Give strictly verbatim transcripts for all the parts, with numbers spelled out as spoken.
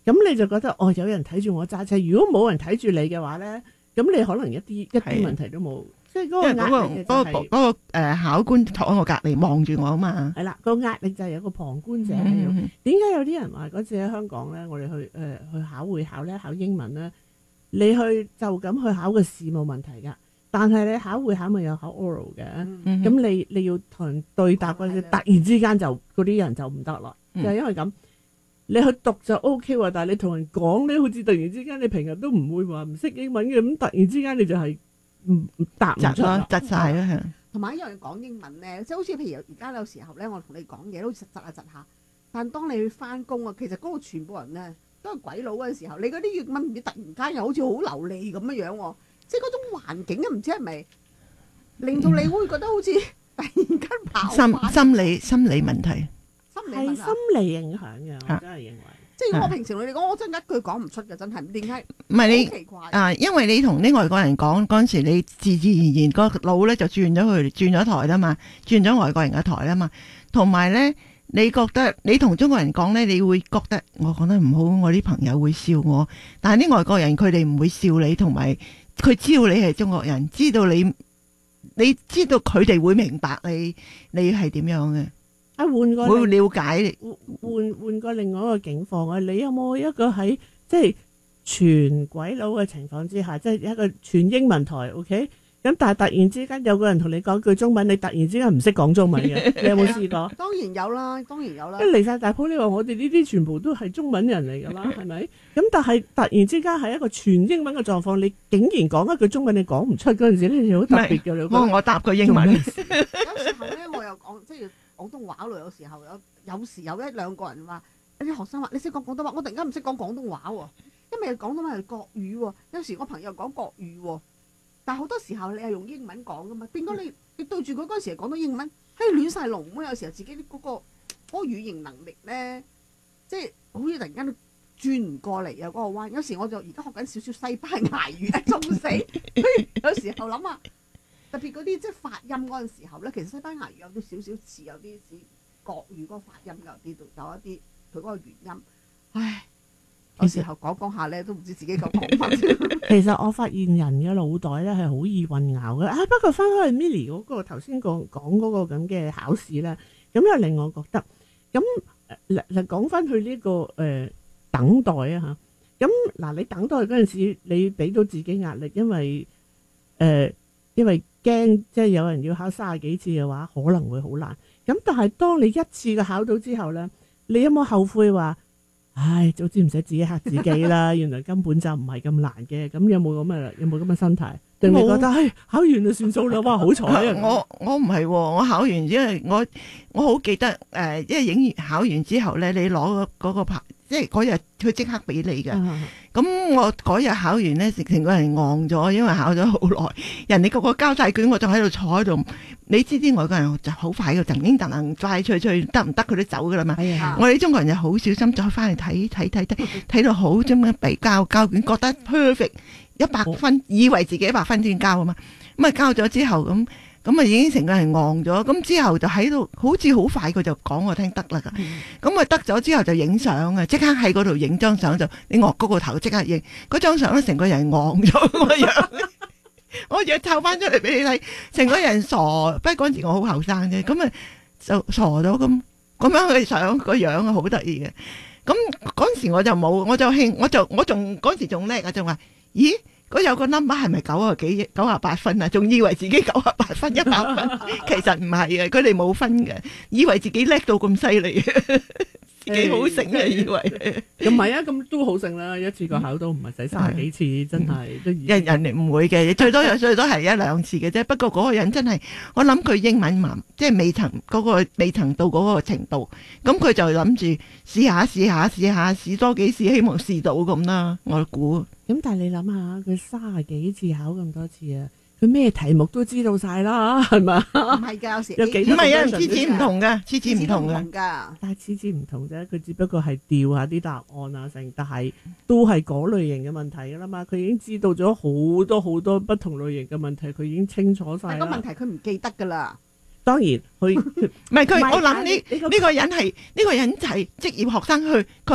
咁你就覺得哦，有人睇住我揸車。如果冇人睇住你嘅話咧，咁你可能一啲一啲問題都冇。即係嗰個壓力嘅就係嗰個誒考官坐喺我隔離望住我啊嘛。 係啦，個壓力就係有個旁觀者喺度。點解有啲人話嗰次喺香港咧，我哋去誒、呃、去考會考咧，考英文咧，你去就咁去考個試冇問題㗎。但係你考會考咪有考 oral 嘅，咁、嗯、你你要同人對答嗰陣，突然之間就嗰啲人就唔得啦，就係、是、因為咁。你去讀就 O K 喎，但係你同人講咧，好似突然之間你平日都唔會話唔識英文嘅，咁突然之間你就係唔答唔出啦， 窒晒啦。 同埋一樣講英文咧，即係好似譬如而家有時候咧，我同你講嘢都窒下窒下，但係當你去翻工啊，其實嗰個全部人咧都係鬼佬嗰陣時候，你嗰啲英文唔知突然間又好似好流利咁樣樣喎，即係嗰種環境啊，唔知係咪令到你會覺得好似突然間爆發心心理心理問題。 係心理影響嘅，我真係認為。 即係如果我平時同你講，我真係一句講唔出嘅，真係點解？ 唔係你好奇怪啊，因為你同啲外國人講嗰陣時，你自自然然個腦咧就轉咗去轉咗台啦嘛，轉咗外國人嘅台啦嘛。同埋咧，你覺得你同中國人講咧，你會覺得我講得唔好，我啲朋友會笑我。但係啲外國人佢哋唔會笑你，同埋佢知道你係中國人，知道你你知道佢哋會明白你你係點樣嘅。 啊，換個會了解你， 換換個另外一個境況啊！你有冇一個喺即係全鬼佬嘅情況之下，即係一個全英文台 ，OK？咁但係突然之間有個人同你講句中文，你突然之間唔識講中文嘅，你有冇試過？ 當然有啦，當然有啦。 即係離晒大譜，你話我哋呢啲全部都係中文人嚟㗎啦，係咪？咁但係突然之間係一個全英文嘅狀況，你竟然講一句中文，你講唔出嗰陣時咧，你好特別嘅。 我我答佢英文。 有時候咧，我又講即係。廣東話咯，有時候有有時有一兩個人話，有啲學生話你識講廣東話，我突然間唔識講廣東話喎，因為廣東話係國語喎。有時我朋友講國語喎，但係好多時候你係用英文講噶嘛，變咗你你對住佢嗰陣時係講到英文，嘿亂晒龍咁。有時候自己嗰、嗰個嗰、嗰個語言能力咧，即係好似突然間都轉唔過嚟啊嗰個彎。有時我就而家學緊少少西班牙語，仲死。有時候諗下。特別嗰啲即係發音嗰陣時候咧，其實西班牙語有啲少少似，有啲似國語嗰個發音有啲度有一啲佢嗰個原因。唉，有時候講講下咧，都唔知自己講講乜。 其實我發現人嘅腦袋咧係好易混淆嘅啊！不過翻返去 Milly 嗰個頭先講講嗰個咁嘅考試咧，咁又令我覺得咁嗱嗱講翻去呢個誒、呃、等待啊嚇。咁嗱，你等待嗰陣時，你俾到自己壓力，因為誒、呃、因為。驚即係有人要考三十幾次嘅話，可能會好難。咁但係當你一次嘅考到之後咧，你有冇後悔話？唉，早知唔使自己嚇自己啦。原來根本就唔係咁難嘅。咁有冇咁嘅有冇咁嘅心態？定你覺得唉考完就算數啦？哇，好彩啊！ 我我唔係，我考完因為我我好記得誒、呃，因為影完考完之後咧，你攞嗰個牌，即係嗰日佢即刻俾你嘅。咁、嗯、我嗰日考完咧，成成個人戇咗，因為考咗好耐。人哋個個交晒卷，我仲喺度坐喺度。你知啲外國人就好快嘅，突然突然快脆脆得唔得佢都走噶啦嘛。我哋中國人就好小心，再翻嚟睇睇睇睇睇到好啫嘛，俾交交卷，覺得 perfect 一百分，以為自己一百分先交啊嘛。咁啊交咗之後咁。咁啊，已經成個人戇咗，咁之後就喺度，好似好快佢就講我聽得啦噶。咁啊得咗之後就影相啊，即刻喺嗰度影張相就，你昂高個頭即刻影，嗰張相咧成個人戇咗個樣，我而家湊翻出嚟俾你睇，成個人傻，不過嗰陣時我好後生啫，咁啊就傻咗咁，咁樣去相個樣啊好得意嘅。咁嗰陣時我就冇，我就興，我就我仲嗰陣時仲叻啊，就話咦？嗰有個 number 係咪九啊幾九啊八分啊？仲以為自己九啊八分一百分，其實唔係嘅，佢哋冇分嘅，以為自己叻到咁犀利，自己好醒嘅以為。 咁唔係啊，咁都好醒啦，一次過考到唔係使三十幾次，嗯、真係都已人人哋唔會嘅，最多有最多係一兩次嘅啫。不過嗰個人真係，我諗佢英文嘛，即係未曾嗰、嗰個未曾到嗰個程度，咁佢就諗住試下試下試下試多幾次，希望試到咁啦。我估。 咁但係你諗下，佢三十幾次考咁多次啊，佢咩題目都知道晒啦，係咪？ 唔係㗎，有時有幾唔係啊，次次唔同㗎，次次唔同㗎。 但係次次唔同啫，佢只不過係調下啲答案啊，成，但係都係嗰類型嘅問題㗎啦嘛。佢已經知道咗好多好多不同類型嘅問題，佢已經清楚晒啦。 但係個問題佢唔記得㗎啦。 當然，佢唔係佢，我諗呢呢個人係呢、呢個人就係職業學生去，佢去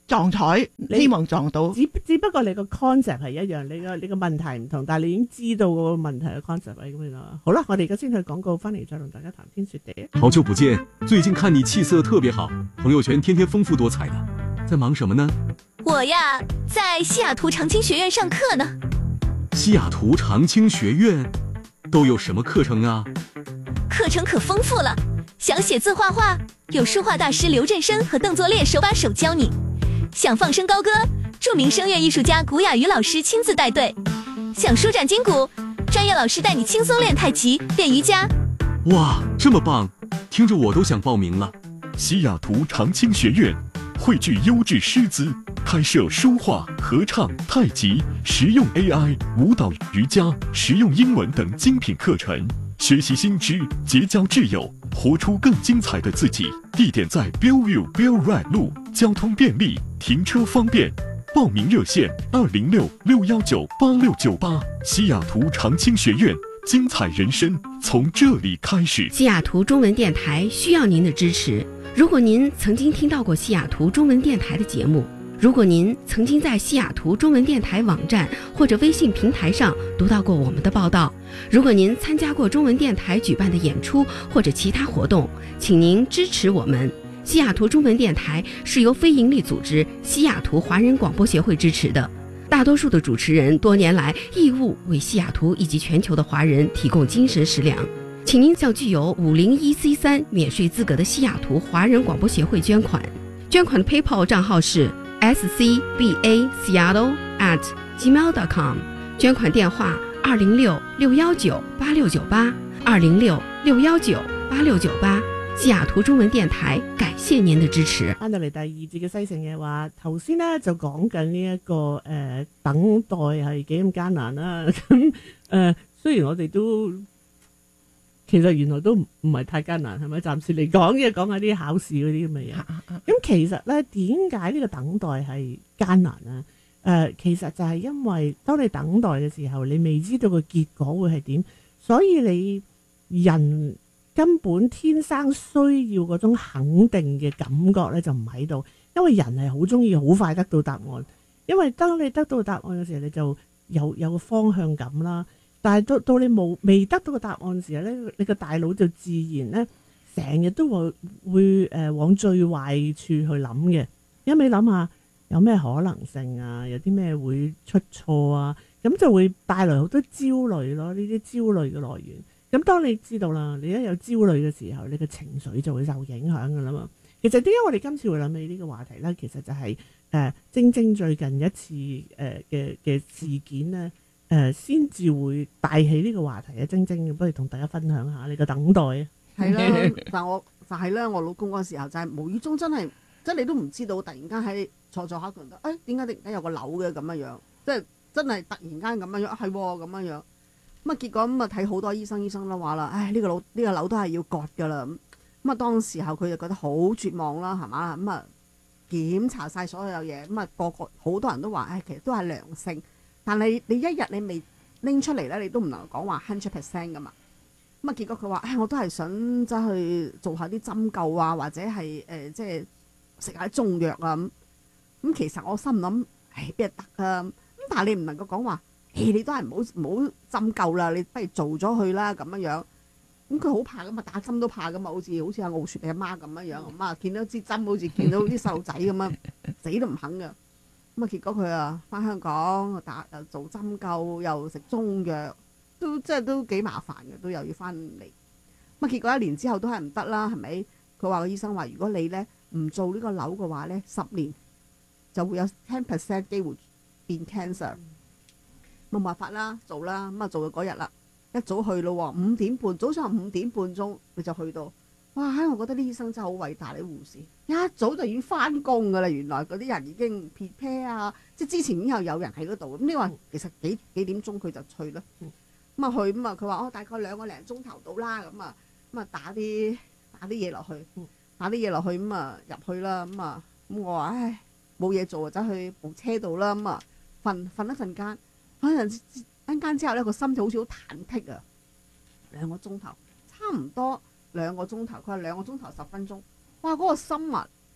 撞彩，希望撞到。 只只不過你個 concept 係一樣，你個你個問題唔同，但係你已經知道個問題嘅 concept 係咁樣。好啦，我哋而家先去廣告，翻嚟再同大家談天說地。 好久不見，最近看你氣色特別好，朋友圈天天豐富多彩的，在忙什麼呢？ 我呀，在西雅圖長青學院上課呢。 西雅圖長青學院都有什麼課程啊？ 課程可豐富了，想寫字畫畫，有書畫大師劉振生和鄧作烈手把手教你；想放聲高歌，著名聲樂藝術家古雅瑜老師親自帶隊；想舒展筋骨，專業老師帶你輕鬆練太極、練瑜伽。 哇，這麼棒，聽着我都想報名了。 西雅圖長青學院匯聚優質師資，開設書畫、合唱、太極、實用 A I、舞蹈、瑜伽、實用英文等精品課程，學習新知，結交摯友，活出更精彩的自己。地點在 Bellevue Bell Ride 路，交通便利，停車方便。報名熱線二零六六幺九八六九八。西雅圖長青學院，精彩人生從這裡開始。 西雅圖中文電台需要您的支持。如果您曾經聽到過西雅圖中文電台的節目，如果您曾經在西雅圖中文電台網站或者微信平台上讀到過我們的報道，如果您參加過中文電台舉辦的演出或者其他活動，請您支持我們。西雅圖中文電台是由非營利組織西雅圖華人廣播協會支持的，大多數的主持人多年來義務為西雅圖以及全球的華人提供精神食糧。請您向具有五零一 C 三免稅資格的西雅圖華人廣播協會捐款，捐款的 PayPal 賬號是 s c b a seattle at gmail dot com， 捐款電話二零六六幺九八六九八二零六六幺九八六九八。西雅圖中文電台感謝您的支持。 翻到嚟第二節嘅西城嘅話，頭先咧就講緊呢一個誒、呃、等待係幾咁艱難啦。咁誒雖然我哋都。其實原來都唔唔係太艱難，係咪？暫時嚟講嘅，講下啲考試嗰啲咁嘅嘢。咁其實咧，點解呢個等待係艱難咧？誒、呃，其實就係因為當你等待嘅時候，你未知道個結果會係點，所以你人根本天生需要嗰種肯定嘅感覺咧，就唔喺度。因為人係好中意好快得到答案，因為當你得到答案嘅時候，你就有有個方向感啦。但係到到你冇未得到個答案時候咧，你個大腦就自然咧成日都會會誒、呃、往最壞處去諗嘅，一味諗下有咩可能性啊，有啲咩會出錯啊，咁就會帶來好多焦慮咯。呢啲焦慮嘅來源，咁當你知道啦，你一有焦慮嘅時候，你嘅情緒就會受影響噶啦嘛。其實點解我哋今次會諗起呢個話題咧？其實就係、是、誒、呃、正正最近一次誒嘅嘅事件咧。誒，先至、呃、會帶起呢個話題啊！晶晶，不如同大家分享下你個等待啊！ 係啦，但係我就係咧，我老公嗰時候就係無意中真係，即係你都唔知道，突然間喺坐坐下佢得，誒點解突然間有個樓嘅咁樣樣？即係真係突然間咁樣樣，係咁樣樣。咁啊結果咁啊睇好多醫生，醫生都話啦，唉呢、呢個樓呢、呢個樓都係要割㗎啦。咁啊當時候佢就覺得好絕望啦，係嘛？咁啊檢查晒所有嘢，咁啊個個好多人都話，唉其實都係良性。但係你一日你未拎出嚟咧，你都唔能夠講話 hundred percent 噶嘛。咁啊，結果佢話：唉，我都係想走去做下啲針灸啊，或者係誒、呃、即係食下中藥啊咁。咁其實我心諗，唉，邊得啊？咁但係你唔能夠講話，誒你都係唔好唔好針灸啦，你不如做咗佢啦咁樣樣。咁佢好怕噶嘛，打針都怕噶嘛，好似好似阿傲雪你阿媽咁樣樣，咁啊見到支針好似見到啲細路仔咁樣，死都唔肯噶。咁啊，結果佢啊翻香港打又做針灸，又食中藥，都即係都幾麻煩嘅，都又要翻嚟。咁啊，結果一年之後都係唔得啦，係咪？佢話個醫生話，如果你咧唔做呢個瘤嘅話咧，十年就會有十 percent 機會變 cancer。冇辦法啦，做啦。咁啊，做到嗰日啦，一早去咯喎，五點半早上五點半鐘你就去到。哇！我覺得啲醫生真係好偉大，啲護士一早就已經翻工㗎啦。原來嗰啲人已經 prepare 啊，即係之前已經有有人喺嗰度。咁你話其實幾幾點鐘佢就去啦？咁啊去咁啊，佢話哦大概兩個零鐘頭到啦。咁啊咁啊打啲打啲嘢落去，打啲嘢落去咁啊入去啦。咁啊咁我話唉冇嘢做啊，走去部車度啦。咁啊瞓瞓一陣間，瞓一陣一間之後咧個心就好似好忐忑啊。兩個鐘頭差唔多。兩個鐘頭，佢話兩個鐘頭十分鐘，哇！嗰、那個心啊，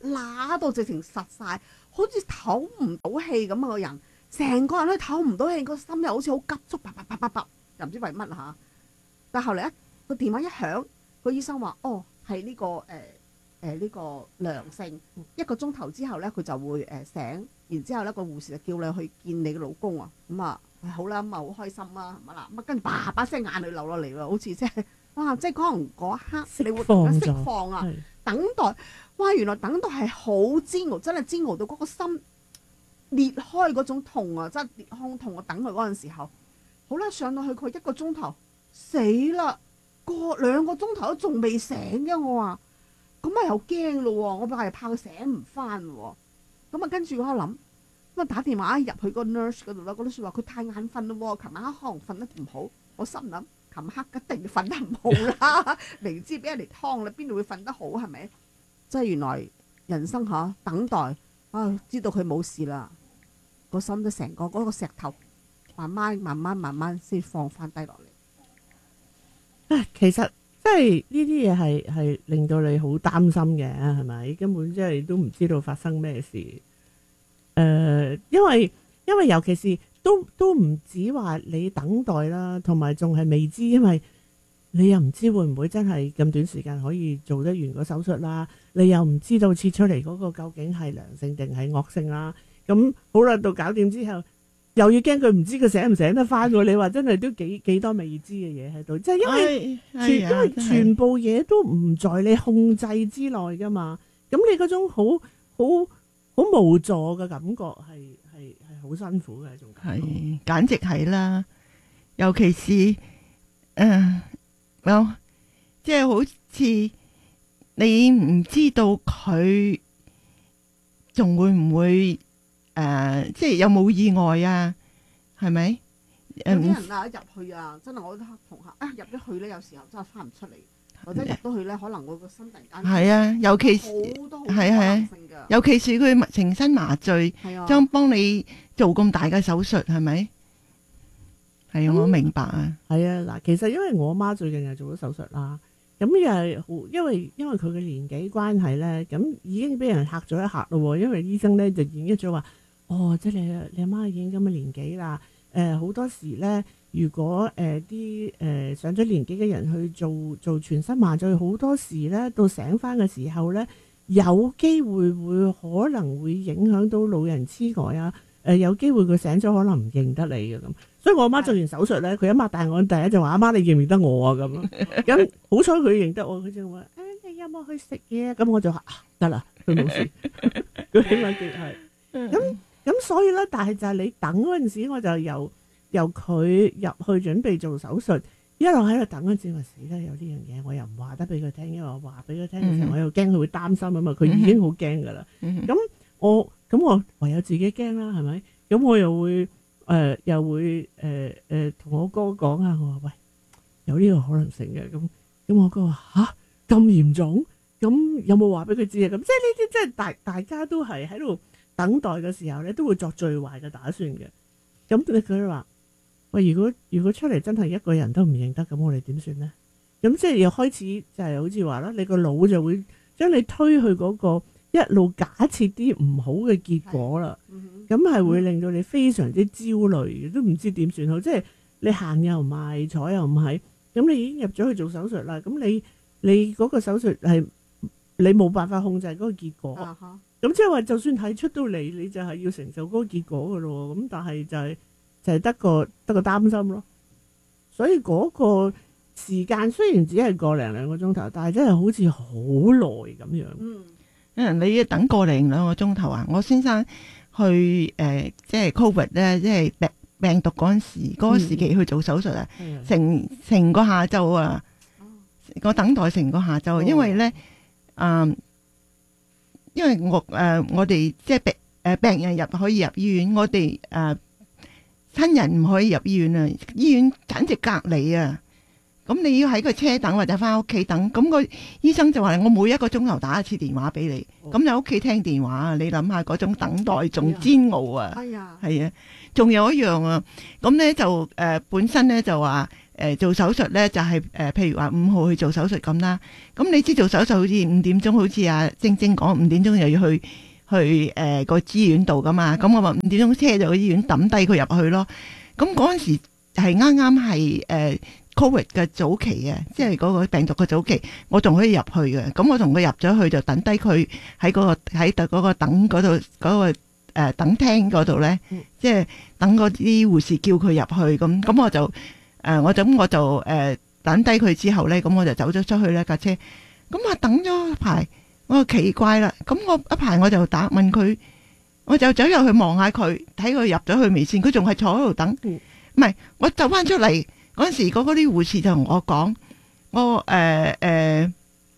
揦到直情實晒，好似唞唔到氣咁啊！個人成個人都唞唔到氣，個心又好似好急促，啪啪啪啪啪，又唔知為乜嚇。但後嚟一個電話一響，個醫生話：哦，係呢個誒誒呢個良性，一個鐘頭之後咧，佢就會誒醒，然之後咧個護士就叫你去見你嘅老公啊。咁啊，好啦，咁啊好開心啦，係咪啦？咁啊跟住叭叭聲眼淚流落嚟喎，好似即係哇！即係可能嗰一刻你會突然間釋放啊，等待哇！原來等待係好煎熬，真係煎熬到嗰個心裂開嗰種痛啊，真係裂開痛啊！等佢嗰陣時候，好啦，上到去佢一個鐘頭。死啦！個兩個鐘頭都仲未醒嘅，我話咁啊又驚咯喎！我係怕佢醒唔翻喎。咁啊跟住我諗，咁啊打電話入去個 nurse 嗰度啦。嗰啲説話佢太眼瞓咯喎，琴晚黑可能瞓得唔好。我心諗琴黑一定瞓得唔好啦，明知俾人嚟劏啦，邊度會瞓得好係咪？即係原來人生嚇等待啊，知道佢冇事啦，個心都成個嗰個石頭慢慢慢慢慢慢先放翻低落嚟。 其實即係呢啲嘢係係令到你好擔心嘅，係咪？根本即係都唔知道發生咩事。誒、呃，因為因為尤其是都都唔止話你等待啦，同埋仲係未知，因為你又唔知會唔會真係咁短時間可以做得完個手術啦，你又唔知道切出嚟嗰個究竟係良性定係惡性啦。咁好啦，到搞掂之後，又要驚佢唔知佢醒唔醒得翻喎？你話真係都幾幾多未知嘅嘢喺度，即係因為全、哎、因為全部嘢都唔在你控制之內噶嘛。咁你嗰種好好好無助嘅感覺係係係好辛苦嘅一種感覺。 係簡直係啦，尤其是誒，有即係好似你唔知道佢仲會唔會？誒、呃，即係有冇意外啊？係咪？ 有啲人啊，一入去啊，真係我都同客啊，入咗去咧，有時候真係翻唔出嚟，或者入到去咧，可能我個心突然間係啊，尤其是好多好係係，尤其是佢成身麻醉，將幫你做咁大嘅手術，係咪？係啊，我明白啊。 係啊，嗱，其實因為我媽最近又做咗手術啦。咁又係好，因為因為佢嘅年紀關係咧，咁已經俾人嚇咗一嚇咯。因為醫生咧就演繹咗話，哦，即係你你阿媽已經咁嘅年紀啦。誒、呃，好多時咧，如果誒啲誒上咗年紀嘅人去做做全身麻醉，好多時咧到醒翻嘅時候咧，有機會會可能會影響到老人痴呆啊。誒、呃，有機會佢醒咗可能唔認得你嘅咁。所以我阿媽做完手術咧，佢一擘大眼，第一就話：阿媽，你認唔認得我啊？咁咁好彩佢認得我，佢就話：誒、哎，你有冇去食嘢啊？咁我就話：得啦，佢冇事。佢起碼佢係咁咁，所以咧，但係就係你等嗰陣時，我就由由佢入去準備做手術，一路喺度等嗰陣時，話死啦！有呢樣嘢，我又唔話得俾佢聽，因為我話俾佢聽嘅時候，我又驚佢會擔心啊嘛。佢已經好驚噶啦。咁我咁我唯有自己驚啦，係咪？咁我又會。誒、呃、又會誒誒同我哥講啊，我話喂，有呢個可能性嘅，咁咁我哥話吓，咁嚴重，咁有冇話俾佢知啊？咁即係呢啲即係大大家都係喺度等待嘅時候咧，都會作最壞嘅打算嘅。咁佢話喂，如果如果出嚟真係一個人都唔認得，咁我哋點算咧？咁即係又開始就係好似話啦，你個腦就會將你推去嗰個一路假設啲唔好嘅結果啦。咁係會令到你非常之焦慮，都唔知點算好。即係你行又唔係，坐又唔係，咁你已經入咗去做手術啦。咁你你嗰個手術係你冇辦法控制嗰個結果。咁、uh-huh. 即係話，就算睇出到嚟，你就係要承受嗰個結果噶咯。咁但係就係、是、就係、是、得個得個擔心咯。所以嗰個時間雖然只係個零兩個鐘頭，但係真係好似好耐咁樣。 嗯，你要等個零兩個鐘頭啊！我先生。去誒、呃，即係 Covid 咧，即係病病毒嗰陣時，嗰、那個時期去做手術啊，嗯、成成個下晝啊，我、哦、等待成個下晝、哦，因為咧，嗯、呃，因為我誒、呃、我哋即係病誒病人入可以入醫院，我哋誒親人唔可以入醫院啊，醫院簡直隔離啊！咁你要喺個車等或者翻屋企等，咁個醫生就話我每一個鐘頭打一次電話俾你，咁你屋企聽電話，你諗下嗰種等待仲煎熬啊！係啊，係啊，仲有一樣啊，咁咧就誒、呃、本身咧就話誒、 誒做手術咧，就係、是、誒、呃、譬如話五號去做手術咁啦。咁你知做手術好似五點鐘，好似阿晶晶講五點鐘又要去去誒、呃、個醫院度噶嘛。咁我話五點鐘車就去醫院抌低佢入去咯。咁嗰陣時係啱啱係誒 Covid 嘅早期啊，即係嗰個病毒嘅早期，我仲可以入去嘅。咁我同佢入咗去就等低佢喺嗰個喺嗰個等嗰度嗰個誒、呃、等廳嗰度咧，嗯、即係等嗰啲護士叫佢入去。咁咁我就誒、呃、我就咁我就誒、呃、等低佢之後咧，咁我就走咗出去咧架車。咁我等咗一排，我就奇怪啦。咁我一排我就打問佢，我就走入去望下佢，睇佢入咗去未先。佢仲係坐喺度等。唔係、嗯，我走翻出嚟嗰陣時，嗰嗰啲護士就同我講，我誒誒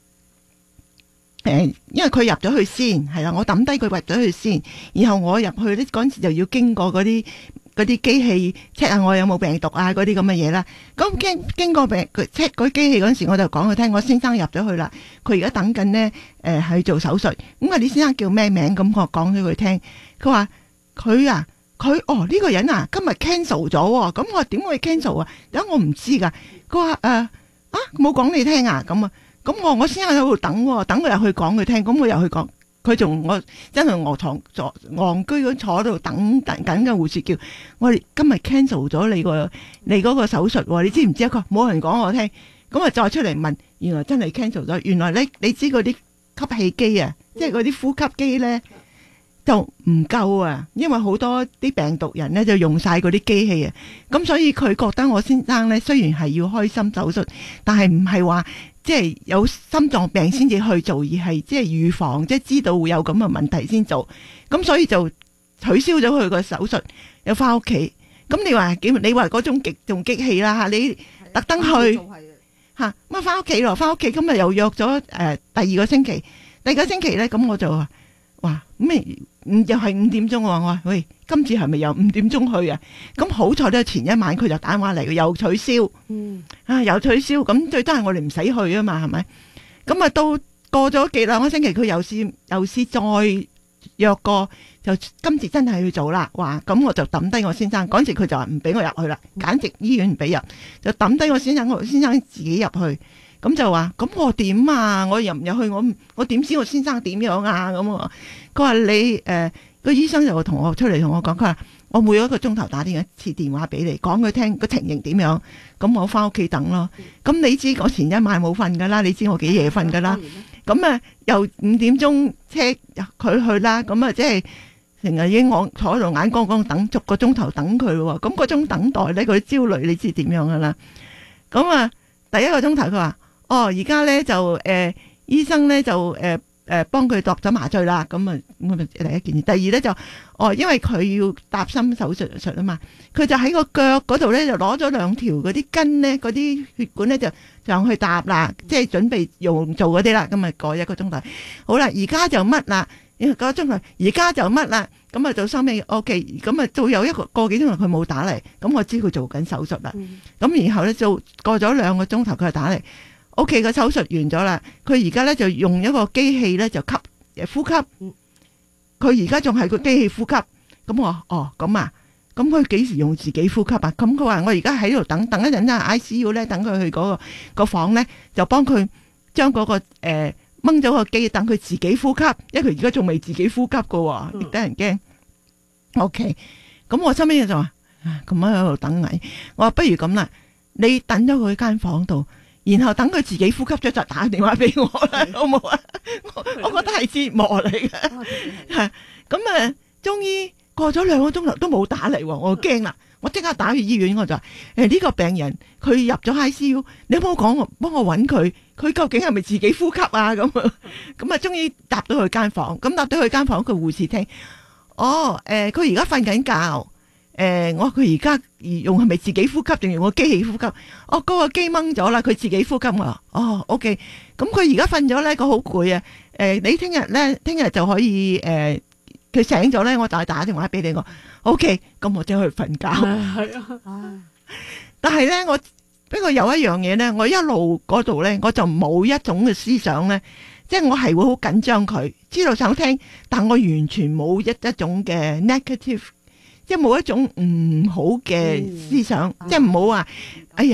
誒，因為佢入咗去先，係啦，我抌低佢入咗去先，然後我入去咧嗰陣時就要經過嗰啲嗰啲機器 check 下我有冇病毒啊嗰啲咁嘅嘢啦。咁經經過病佢 check 嗰啲機器嗰陣時，我就講佢聽，我先生入咗去啦，佢而家等緊呢，誒、呃、去做手術。咁啊，李先生叫咩名？咁我講咗佢聽，佢話佢啊。佢哦呢、這個人啊今日 cancel 咗，咁我點會 cancel 啊？因為我唔知噶。佢話誒啊冇講你聽啊，咁啊咁我我先喺度等，等佢入去講佢聽，咁我又去講，佢仲我真係臥床坐戇居咁坐喺度等等緊嘅護士叫我哋今日 cancel 咗你個你嗰個手術，你知唔知啊？佢冇人講我聽，咁啊再出嚟問，原來真係 cancel 咗。原來咧你知嗰啲吸氣機啊，即係嗰啲呼吸機咧。就唔夠啊，因為好多啲病毒人咧就用晒嗰啲機器啊，咁所以佢覺得我先生咧雖然係要開心手術，但係唔係話即係有心臟病先至去做，而係即係預防，即係知道會有咁嘅問題先做，咁所以就取消咗佢個手術，又翻屋企。咁你話幾？你話嗰種極仲激氣啦吓，你特登去吓，咁啊翻屋企咯，翻屋企今日又約咗誒、呃、第二個星期，第二個星期咧，咁我就話哇咩？又係五點鐘，我話喂，今次係咪又五點鐘去啊？咁好彩咧，前一晚佢就打電話嚟，又取消，嗯啊又取消，咁最多係我哋唔使去啊嘛，係咪？咁啊到過咗幾兩個星期，佢又試又試再約過，就今次真係去做啦。話咁我就抌低我先生，嗰時佢就話唔俾我入去啦，簡直醫院唔俾入，就抌低我先生，我先生自己入去。咁就話咁我點啊？我入唔入去？我我點知我先生點樣啊？咁啊？佢話你誒個、呃、醫生就同我出嚟同我講，佢話我每一個鐘頭打電一次電話俾你，講佢聽個情形點樣。咁我翻屋企等咯。咁你知我前一晚冇瞓噶啦，你知我幾夜瞓噶啦。咁啊又五點鐘車佢去啦。咁啊即係成日已經我坐喺度眼光光等，逐個鐘頭等佢咯。咁嗰種等待咧，佢焦慮你知點樣噶啦。咁啊第一個鐘頭佢話哦而家咧就誒、呃、醫生咧就誒。呃誒，幫佢度咗麻醉啦，咁啊，咁啊，第一件事。第二咧就，哦，因為佢要搭心手術術啊嘛，佢就喺個腳嗰度咧就攞咗兩條嗰啲筋咧，嗰啲血管咧就上去搭啦，即係準備用做嗰啲啦。咁啊，過一個鐘頭，好啦，而家就乜啦？一個鐘頭，而家就乜啦？咁啊，到收尾 O K，咁啊，到有一個個幾鐘頭佢冇打嚟，咁我知佢做緊手術啦。咁、嗯、然後咧就過咗兩個鐘頭佢就打嚟。O K 個手術完咗啦，佢而家咧就用一個機器咧就吸誒呼吸，佢而家仲係個機器呼吸。咁我哦咁啊，咁佢幾時用自己呼吸啊？咁佢話我而家喺度等等一陣間 I C U 咧，等佢去嗰個個房咧，就幫佢將嗰個誒掹咗個機，等佢自己呼吸，因為佢而家仲未自己呼吸噶，亦得人驚。O K，咁我身邊就話咁樣喺度等你，我話不如咁啦，你等咗佢間房度。然後等佢自己呼吸咗就打電話俾我啦，好冇啊？我我覺得係折磨嚟嘅，係咁啊！終於過咗兩個鐘頭都冇打嚟，我驚啦！我即刻打去醫院，我就話誒呢個病人佢入咗 I C U， 你有冇講我幫我揾佢？佢究竟係咪自己呼吸啊？咁啊咁啊！終於搭到佢間房，咁搭到佢間房，佢護士聽，哦誒，佢而家瞓緊覺。誒、呃，我佢而家用係咪自己呼吸定用個機器呼吸？哦，嗰、那個機掹咗啦，佢自己呼吸啊。哦 ，OK，咁佢而家瞓咗咧，佢好攰啊。誒、呃，你聽日咧，聽日就可以誒，佢、呃、醒咗咧，我就打電話俾你我。OK，咁我就去瞓覺。係啊，但係咧，我不過有一樣嘢咧，我一路嗰度咧，我就冇一種嘅思想咧，即係我係會好緊張佢，知道想聽，但我完全冇一一種嘅 negative。即係冇一種唔好嘅思想，嗯、即係唔好話，哎呀，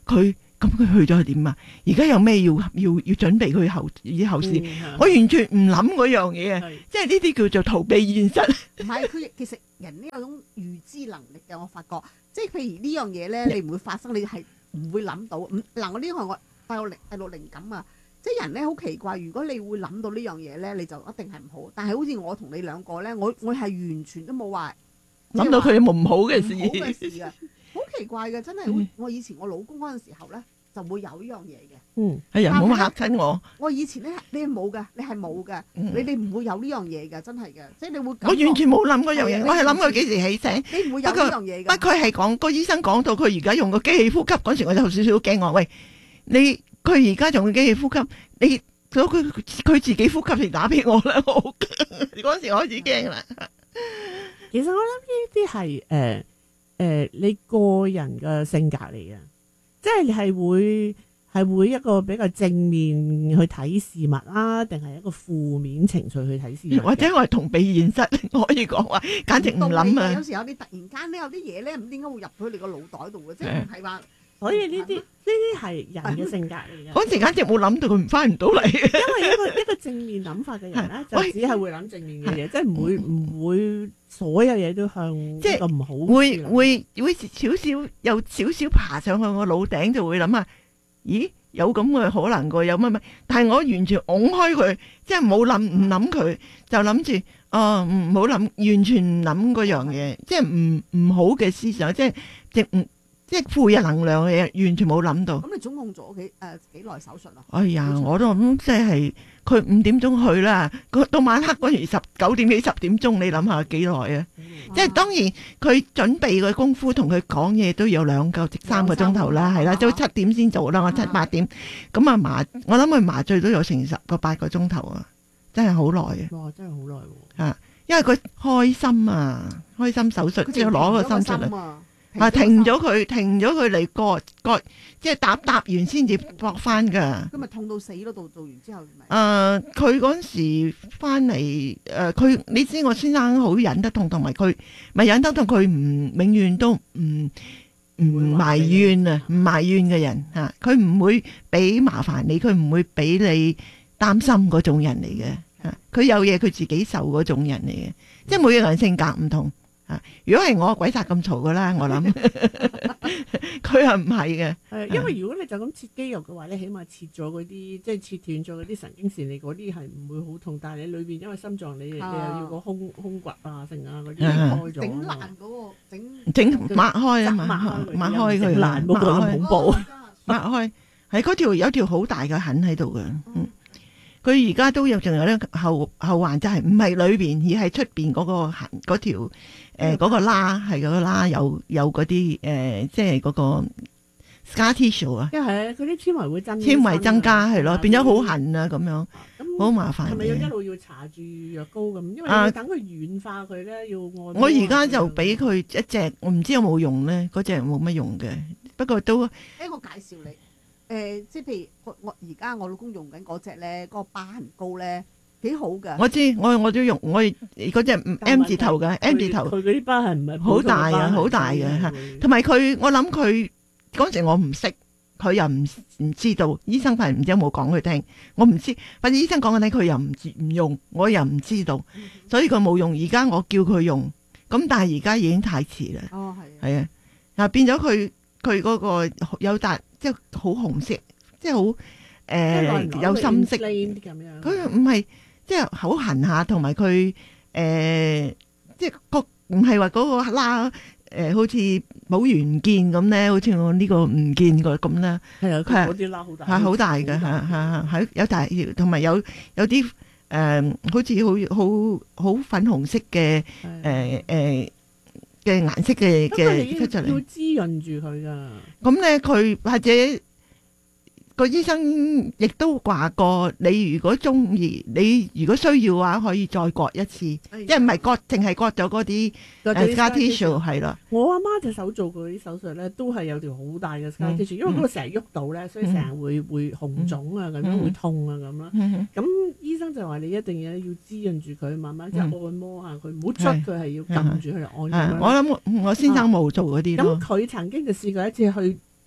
佢咁佢去咗係點啊？而家有咩要要要準備佢後以後事？ 嗯我完全唔諗嗰樣嘢啊！ 係即係呢啲叫做逃避現實。 唔係佢其實人呢有種預知能力嘅，我發覺，即係譬如呢樣嘢咧，你唔會發生，你係唔會諗到。唔嗱，我呢個我帶有靈帶到靈感啊！即係人咧好奇怪，如果你會諗到呢樣嘢咧，你就一定係唔好。但係好似我同你兩個咧，我我係完全都冇話諗到佢有冇唔好嘅唔事。 好嘅事啊！好奇怪嘅，真係好嗯。 我以前我老公嗰陣時候咧，就會有呢樣嘢嘅。 嗯， 哎呀，唔好嚇親我。 我以前咧，你係冇嘅，你係冇嘅， 嗯你哋唔會有呢樣嘢嘅，真係嘅，即係你會我感覺完全冇諗嗰樣嘢， 係啊我係諗佢幾時起醒。 你唔會有呢樣嘢不嘅。 過係講個醫生講到佢而家用個機器呼吸嗰時，我就有少少驚我。喂，你佢而家用個機器呼吸，你佢佢自己呼吸嚟打俾我啦，我好驚嗰時我開始驚啦。 其實我諗呢啲係誒誒你個人嘅性格嚟嘅，即係你係會係會一個比較正面去睇事物啦，定係一個負面情緒去睇事物嘅？ 或者我係同避現實，我可以講話，簡直唔諗啊道理嘅有！時候你突然間咧有啲嘢咧，唔知點解會入到你個腦袋度嘅，即係唔係話所以呢啲呢啲係人嘅性格嚟嘅。 嗰時簡直冇諗到佢唔翻唔到嚟。 因為一個一個正面諗法嘅人咧，就喂只係會諗正面嘅嘢，即係唔會唔會所有嘢都向即係一個唔好會嘅會會少少有少少爬上去我腦頂，就會諗啊，咦有咁嘅可能個有乜乜？但係我完全拱開佢，即係冇諗唔諗佢，就諗住哦唔好諗，完全唔諗嗰樣嘢，即係唔唔好嘅思想，即係即唔即係負嘅能量嘅嘢，完全冇諗到。 咁你總共做咗幾誒幾耐手術啊？ 哎呀，我都諗即係佢五點鐘去啦，個到晚黑嗰時十九點幾十點鐘，你諗下幾耐啊？即係當然佢準備嘅功夫同佢講嘢都有兩個即三個鐘頭啦，係啦，都七點先做啦，我七八點咁啊麻，我諗佢麻醉都有成十個八個鐘頭啊，真係好耐啊！ 哇，真係好耐喎！ 啊，因為佢開心啊，開心手術即係攞個心出嚟。 啊！ 啊！停咗佢，停咗佢嚟割割，即係搭搭完先至駁翻噶。 咁咪痛到死咯！到做完之後咪誒，佢嗰陣時翻嚟誒，佢你知我先生好忍得痛，同埋佢咪忍得痛，佢唔永遠都唔唔埋怨啊，唔埋怨嘅人嚇，佢唔會俾麻煩你，佢唔會俾你擔心嗰種人嚟嘅嚇。佢有嘢佢自己受嗰種人嚟嘅，即係每個人性格唔同。如果係我鬼殺咁嘈噶啦，我諗佢係唔係嘅。 係，因為如果你就咁切肌肉嘅話咧，起碼切咗嗰啲，即係切斷咗嗰啲神經線，你嗰啲係唔會好痛。但係你裏邊因為心臟你你又要個胸胸骨啊、剩啊嗰啲開咗整爛啊嘛， 嗰個整整擘開啊嘛， 擘擘開佢爛冇咁恐怖。 擘開係嗰條有條好大嘅痕喺度嘅。嗯，佢而家都有仲有咧後後患，就係唔係裏邊而係出邊嗰個痕嗰條。誒嗰個啦係嗰個啦有有嗰啲誒，即係嗰個 scar tissue 啊， 因為嗰啲纖維會增纖維增加係咯，變咗好痕啊咁樣， 咁好麻煩係咪要一嘅。 路要搽住藥膏咁？因為啊要等佢軟化佢咧，要按摩啊。 我而家就俾佢一隻，我唔知有冇用咧，嗰隻冇乜用嘅，不過都誒，我介紹你誒，即係譬如我我而家我老公用緊嗰隻咧，嗰個疤痕膏咧幾好㗎。 我知，我我都用我嗰隻 M 字頭嘅 M 字頭， 佢嗰啲疤痕唔係好大啊好大嘅嚇同埋佢我諗佢嗰陣我唔識，佢又唔唔知道，醫生係唔知有冇講佢聽，我唔知，反正醫生講嘅咧佢又唔唔用，我又唔知道，所以佢冇用。而家我叫佢用，咁但係而家已經太遲啦。 哦，係啊。 係啊，嗱變咗佢佢嗰個有笪即係好紅色，即係好誒有深色。 咁樣。 佢唔係即係好痕下，同埋佢誒即係個唔係話嗰個啦誒，好似冇原件咁咧，好似我呢個唔見過咁啦。 係啊，佢嗰啲啦好大， 係好大嘅嚇嚇喺有大同埋有有啲誒、呃，好似好好好粉紅色嘅誒誒嘅顏色嘅嘅出出嚟， 要滋潤住佢噶。 咁咧佢或者個醫生亦都話過，你如果中意，你如果需要嘅話，可以再割一次， 哎、 即係唔係割，淨係割咗嗰啲 scar tissue 係啦。 我阿媽隻手做過啲手術咧，都係有條好大嘅 scar tissue，、嗯、因為嗰個成日喐到咧，所以成日會、嗯、會紅腫啊，咁樣、嗯、會痛啊咁啦。咁、嗯、醫生就話你一定要要滋潤住佢，慢慢即係按摩下佢，唔好捽佢，係要撳住佢嚟按。 我諗我先生冇做嗰啲咯。 咁佢曾經就試過一次去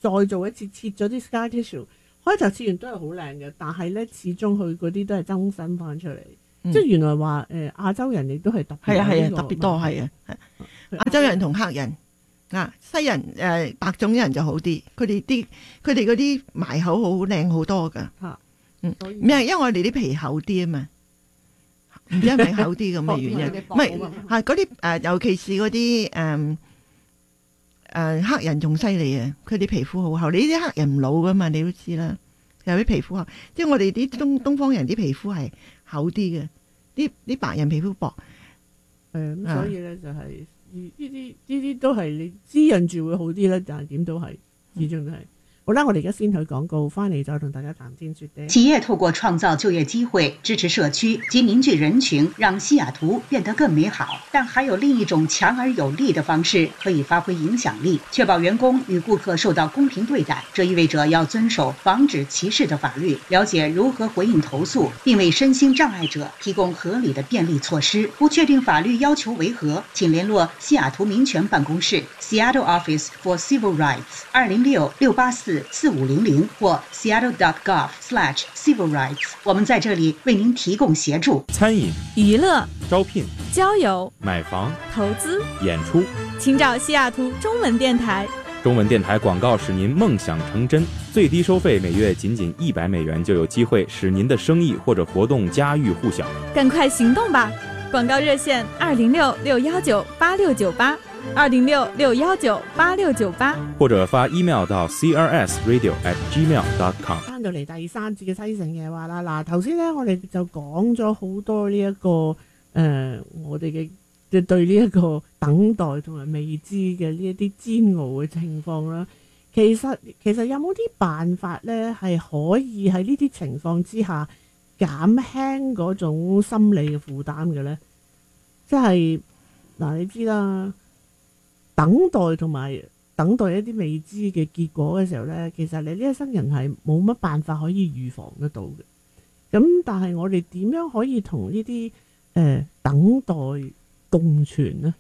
再做一次切咗啲 scar tissue， 開頭切完都係好靚嘅，但係咧始終佢嗰啲都係增生翻出嚟。嗯、即係原來話誒、呃、亞洲人亦都係特別係啊係啊特別多係啊，亞洲人同黑人啊西人誒、呃、白種人就好啲，佢哋啲佢哋嗰啲埋口好靚好多㗎。 嚇嗯咩？因為我哋啲皮厚啲啊嘛，唔知係咪厚啲咁嘅原因？唔係係嗰啲誒，尤其是嗰啲誒誒黑人仲犀利啊！佢哋皮膚好厚，你呢啲黑人唔老噶嘛，你都知啦。有啲皮膚厚，即係我哋啲東東方人啲皮膚係厚啲嘅，啲啲白人皮膚薄。 誒咁，所以咧就係呢啲呢啲都係你滋潤住會好啲咧，但係點都係始終都係。好啦，我哋而家先去廣告，翻嚟再同大家談天說地。 企業透過創造就業機會、支持社區及凝聚人群，讓西雅圖變得更美好。但還有另一種強而有力的方式可以發揮影響力，確保員工與顧客受到公平對待。這意味着要遵守防止歧視的法律，了解如何回應投訴，並為身心障礙者提供合理的便利措施。不確定法律要求為何，請聯絡西雅圖民權辦公室 Seattle Office for Civil Rights 二零六六八四四五零零或 seattle dot gov slash civil rights， 我們在這裡為您提供協助。 餐飲、 娛樂、 招聘、 交友、 買房、 投資、 演出， 請找西雅圖中文電台。 中文電台廣告使您夢想成真，最低收費每月僅僅一百美元，就有機會使您的生意或者活動家喻戶曉。 趕快行動吧！廣告熱線二零六六幺九八六九八。二零六六幺九八六九八， 或者發 email 到 c r s radio at gmail dot com。 翻到嚟第三節嘅西城夜話啦，嗱頭先咧我哋就講咗好多呢、這、一個誒、呃，我哋嘅嘅對呢一個等待同埋未知嘅呢一啲煎熬嘅情況啦。其實其實有冇啲辦法咧係可以喺呢啲情況之下減輕嗰種心理嘅負擔嘅咧？即係嗱，你知啦。等待同埋等待一啲未知嘅結果嘅時候呢，其實你呢一生人係冇乜辦法可以預防得到嘅。咁但係我哋點樣可以同呢啲誒等待共存呢？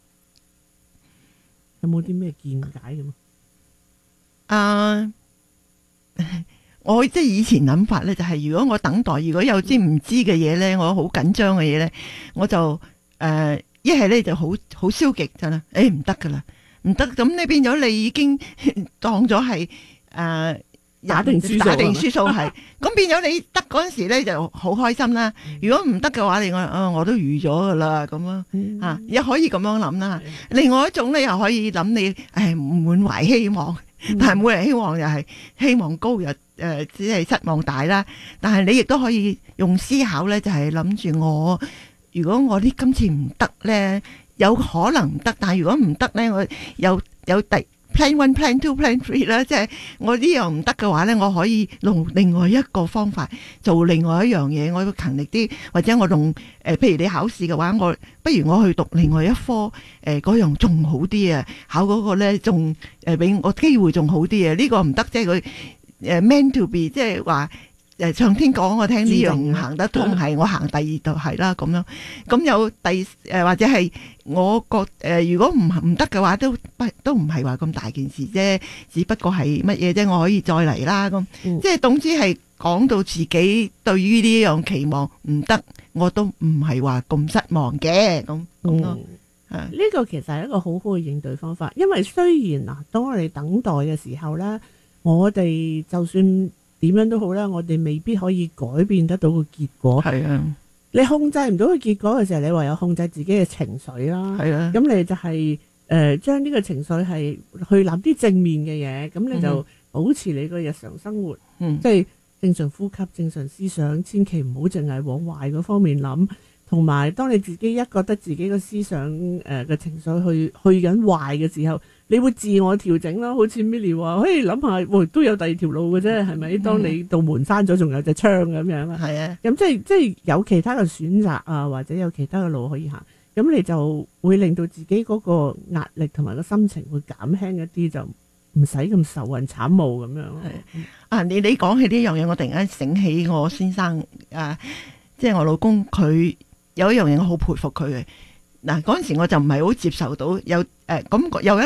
有冇啲咩見解咁啊？我即係以前諗法呢，就係、是、如果我等待，如果有啲唔知嘅嘢呢，我好緊張嘅嘢呢，我就誒。呃一係咧就好好消極就啦，誒唔得噶啦，唔得咁你變咗你已經當咗係誒打定輸打定輸數係，咁變咗你得嗰陣時咧就好開心啦。如果唔得嘅話，你我啊我都預咗噶啦咁咯，啊又可以咁樣諗啦。另外一種咧又可以諗你誒滿懷希望，但係滿懷希望又係希望高又誒只係失望大啦。但係你亦都可以用思考咧，就係諗住我。如果我啲今次唔得咧，有可能唔得，但係如果唔得咧，我有有第 plan one、plan two、plan three 啦，即係我呢樣唔得嘅話咧，我可以用另外一個方法做另外一樣嘢，我要勤力啲，或者我用誒、呃，譬如你考試嘅話，我不如我去讀另外一科，誒、呃、嗰樣仲好啲啊，考嗰個咧仲誒俾我機會仲好啲啊，呢、這個唔得，即係佢誒 meant to be，即係話。誒，上天講我聽呢樣唔行得通，係我行第二度係啦咁樣。咁有第誒、呃、或者係我覺誒、呃，如果唔唔得嘅話，都不都唔係話咁大件事啫，只不過係乜嘢啫？我可以再嚟啦咁。嗯、即係總之係講到自己對於呢樣期望唔得，我都唔係話咁失望嘅咁咁咯。 呢、嗯、個其實係一個好好嘅應對方法，因為雖然嗱，當我哋等待嘅時候咧，我哋就算。點樣都好啦，我哋未必可以改變得到個結果。係啊，你控制唔到個結果嘅時候，你唯有控制自己嘅情緒啦。係啊，咁你就係誒將呢個情緒係去諗啲正面嘅嘢，咁你就保持你個日常生活，嗯、即係正常呼吸、正常思想，千祈唔好淨係往壞嗰方面諗。同埋，當你自己一覺得自己個思想誒嘅、呃、情緒去去緊壞嘅時候，你會自我調整啦。好似 Milly 話，嘿諗下，喂都有第二條路嘅啫，係咪？當你道門閂咗，仲有隻窗咁樣啊。係啊，咁即係即係有其他嘅選擇啊，或者有其他嘅路可以行，咁你就會令到自己嗰個壓力同埋個心情會減輕一啲，就唔使咁愁雲慘霧咁樣。係啊，你你講起呢樣嘢，我突然間醒起我先生啊，即係我老公佢。有一樣嘢我好佩服佢嘅，嗱嗰陣時我就唔係好接受到有誒咁、呃、有一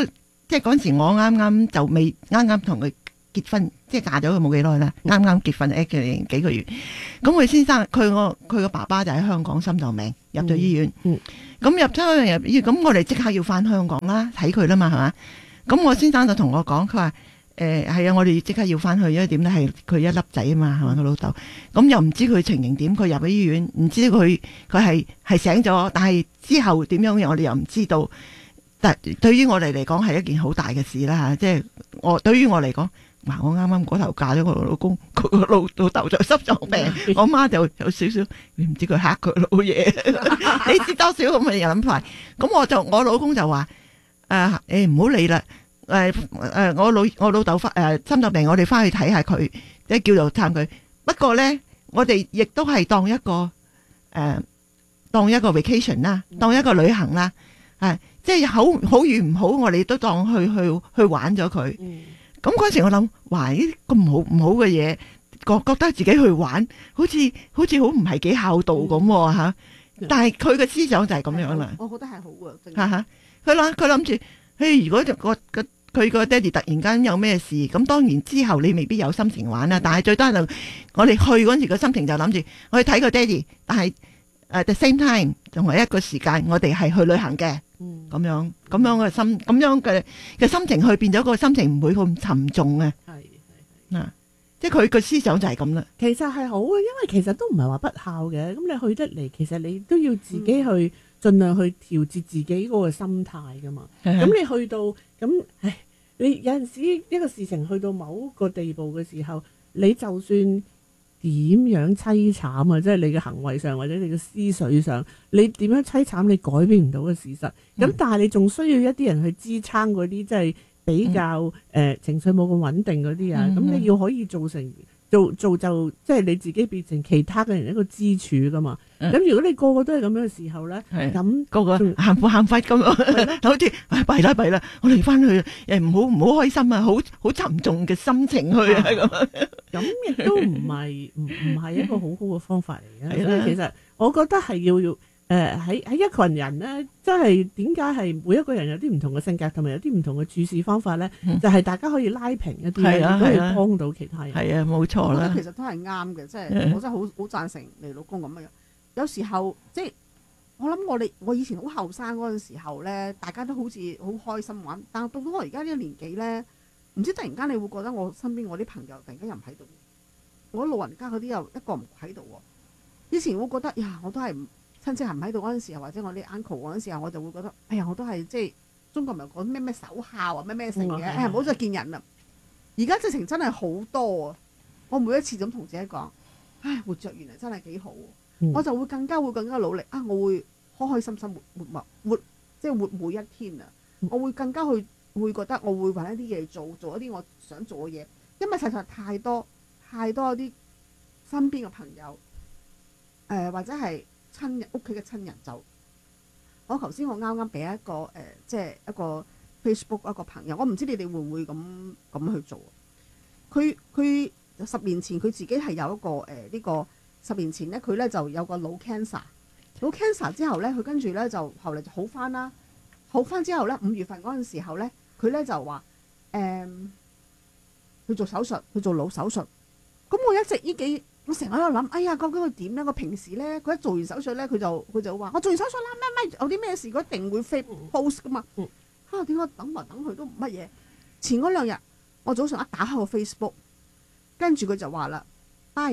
即係嗰陣時我啱啱就未啱啱同佢結婚，即係嫁咗佢冇幾耐啦，啱啱結婚 actually 幾個月。咁佢先生佢個佢個爸爸就喺香港心臟病入咗醫院，咁、 嗯嗯、入咗入醫院，咁我哋即刻要翻香港啦，睇佢啦嘛係嘛。咁我先生就同我講，佢話誒係啊，我哋即刻要翻去，因為點咧係佢一粒仔啊嘛，係嘛佢老豆。咁又唔知佢情形點，佢入咗醫院，唔知佢佢係係醒咗，但係之後點樣我哋又唔知道。但對於我哋嚟講係一件好大嘅事啦嚇，即係我對於我嚟講，嗱我啱啱嗰頭嫁咗我老公，佢個老老豆就心臟病，我媽就有少少，你唔知佢嚇佢老嘢，你知多少咁嘅諗法。咁我就我老公就話誒誒唔好理啦，誒誒我老我老豆翻誒心臟病，我哋翻去睇下佢，即係叫做探佢。不過咧，我哋亦都係當一個誒當一個 vacation 啦，當一個旅行啦，係。即係好好與唔好，我哋都當去去去玩咗佢。咁嗰時我諗，哇！呢啲咁好唔好嘅嘢，覺覺得自己去玩，好似好似好唔係幾孝道咁吓。但係佢嘅思想就係咁樣啦。 我覺得係好嘅。 吓吓，佢諗佢諗住，嘿，如果個個佢個爹哋突然間有咩事，咁當然之後你未必有心情玩啦。但係最多係我哋去嗰陣時個心情就諗住，我去睇個爹哋，但係誒 the same time 同埋一個時間，我哋係去旅行嘅。咁樣咁樣嘅心，咁樣嘅嘅心情去變咗個心情唔會咁沉重啊！ 係係嗱，即係佢個思想就係咁啦。 其實係好嘅，因為其實都唔係話不孝嘅。咁你去得嚟，其實你都要自己去盡量去調節自己嗰個心態噶嘛。咁、嗯、你去到咁，唉，你有陣時一個事情去到某個地步嘅時候，你就算點樣凄慘啊！即係你嘅行為上或者你嘅思緒上，你點樣凄慘，你改變唔到嘅事實。咁、嗯、但係你仲需要一啲人去支撐嗰啲，即係比較誒、嗯呃、情緒冇咁穩定嗰啲啊。咁、嗯、你要可以造成做做就即係你自己變成其他嘅人一個支柱噶嘛。咁、嗯、如果你個個都係咁樣嘅時候咧，咁個個喊苦喊忽咁樣，好似唉弊啦弊啦，我哋翻去誒唔好唔好開心啊，好好沉重嘅心情去啊咁。 咁亦都唔係唔唔係一個好好嘅方法嚟嘅。所以其實我覺得係要要誒喺喺一群人咧，即係點解係每一個人有啲唔同嘅性格，同埋有啲唔同嘅處事方法咧、嗯，就係、是、大家可以拉平一啲，亦都可以幫到其他人。 係啊，冇錯啦。 其實都係啱嘅，即係我真係好好贊成你老公咁樣。有時候即係我諗我哋我以前好後生嗰陣時候咧，大家都好似好開心玩，但係到咗我而家呢個年紀咧，唔知突然間你會覺得我身邊我啲朋友突然間又唔喺度，我老人家嗰啲又一個唔喺度。以前會覺得呀，我都係親戚係唔喺度嗰陣時候，或者我啲 uncle 嗰陣時候，我就會覺得哎呀，我都係即係中國人講咩咩守孝啊，咩咩成嘅，哎呀唔好再見人啦。而家直情真係好多啊！我每一次咁同自己講，唉，活着原來真係幾好。嗯、我就會更加會更加努力啊！我會開開心心活活活，即係活每一天啊！嗯、我會更加去會覺得我會揾一啲嘢做，做一啲我想做嘅嘢。因為實在太多太多啲身邊嘅朋友，誒、呃、或者係親人屋企嘅親人就，我頭先我啱啱俾一個誒、呃，即係一個 Facebook 一個朋友，我唔知你哋會唔會咁咁去做。佢佢十年前佢自己係有一個誒呢、呃這個。十年前咧，佢咧就有個腦 cancer， 腦 cancer 之後咧，佢跟住咧就後嚟就好翻啦。好翻之後咧，五月份嗰陣時候咧，佢咧就話誒去做手術，去做腦手術。咁我一直呢幾，我成日喺度諗，哎呀，究竟佢點咧？佢平時咧，佢一做完手術咧，佢就佢就話我做完手術啦，咩咩有啲咩事，佢一定會 post 噶嘛。嚇、嗯，點解等嚟等去都唔乜嘢？前嗰兩日，我早上一打開個 Facebook， 跟住佢就話啦 ，Bye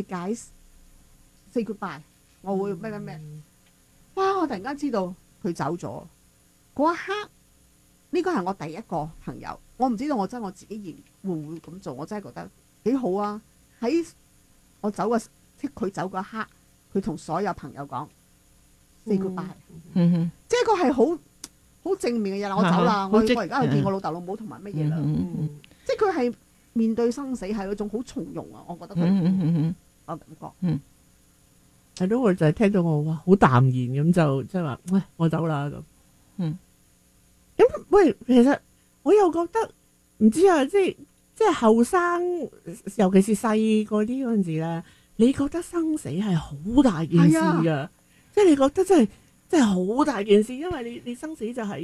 guys。Say goodbye，我會咩咩咩，哇！我突然間知道佢走咗嗰一刻，呢個係我第一個朋友。我唔知道我真係我自己會唔會咁做，我真係覺得幾好啊！喺我走嘅即佢走嗰一刻，佢同所有朋友講 say goodbye，嗯哼，即係一個係好好正面嘅嘢啦。我走啦，我我而家去見我老豆老母同埋乜嘢啦，即係佢係面對生死係嗰種好從容啊！我覺得佢，嗯嗯嗯，我感覺，嗯。 係咯，我就係聽到我哇好淡然咁就即係話，喂，我走啦咁。嗯，咁喂，其實我又覺得唔知啊，即係即係後生，尤其是細個啲嗰陣時咧，你覺得生死係好大件事噶，即係你覺得真係真係好大件事，因為你你生死就係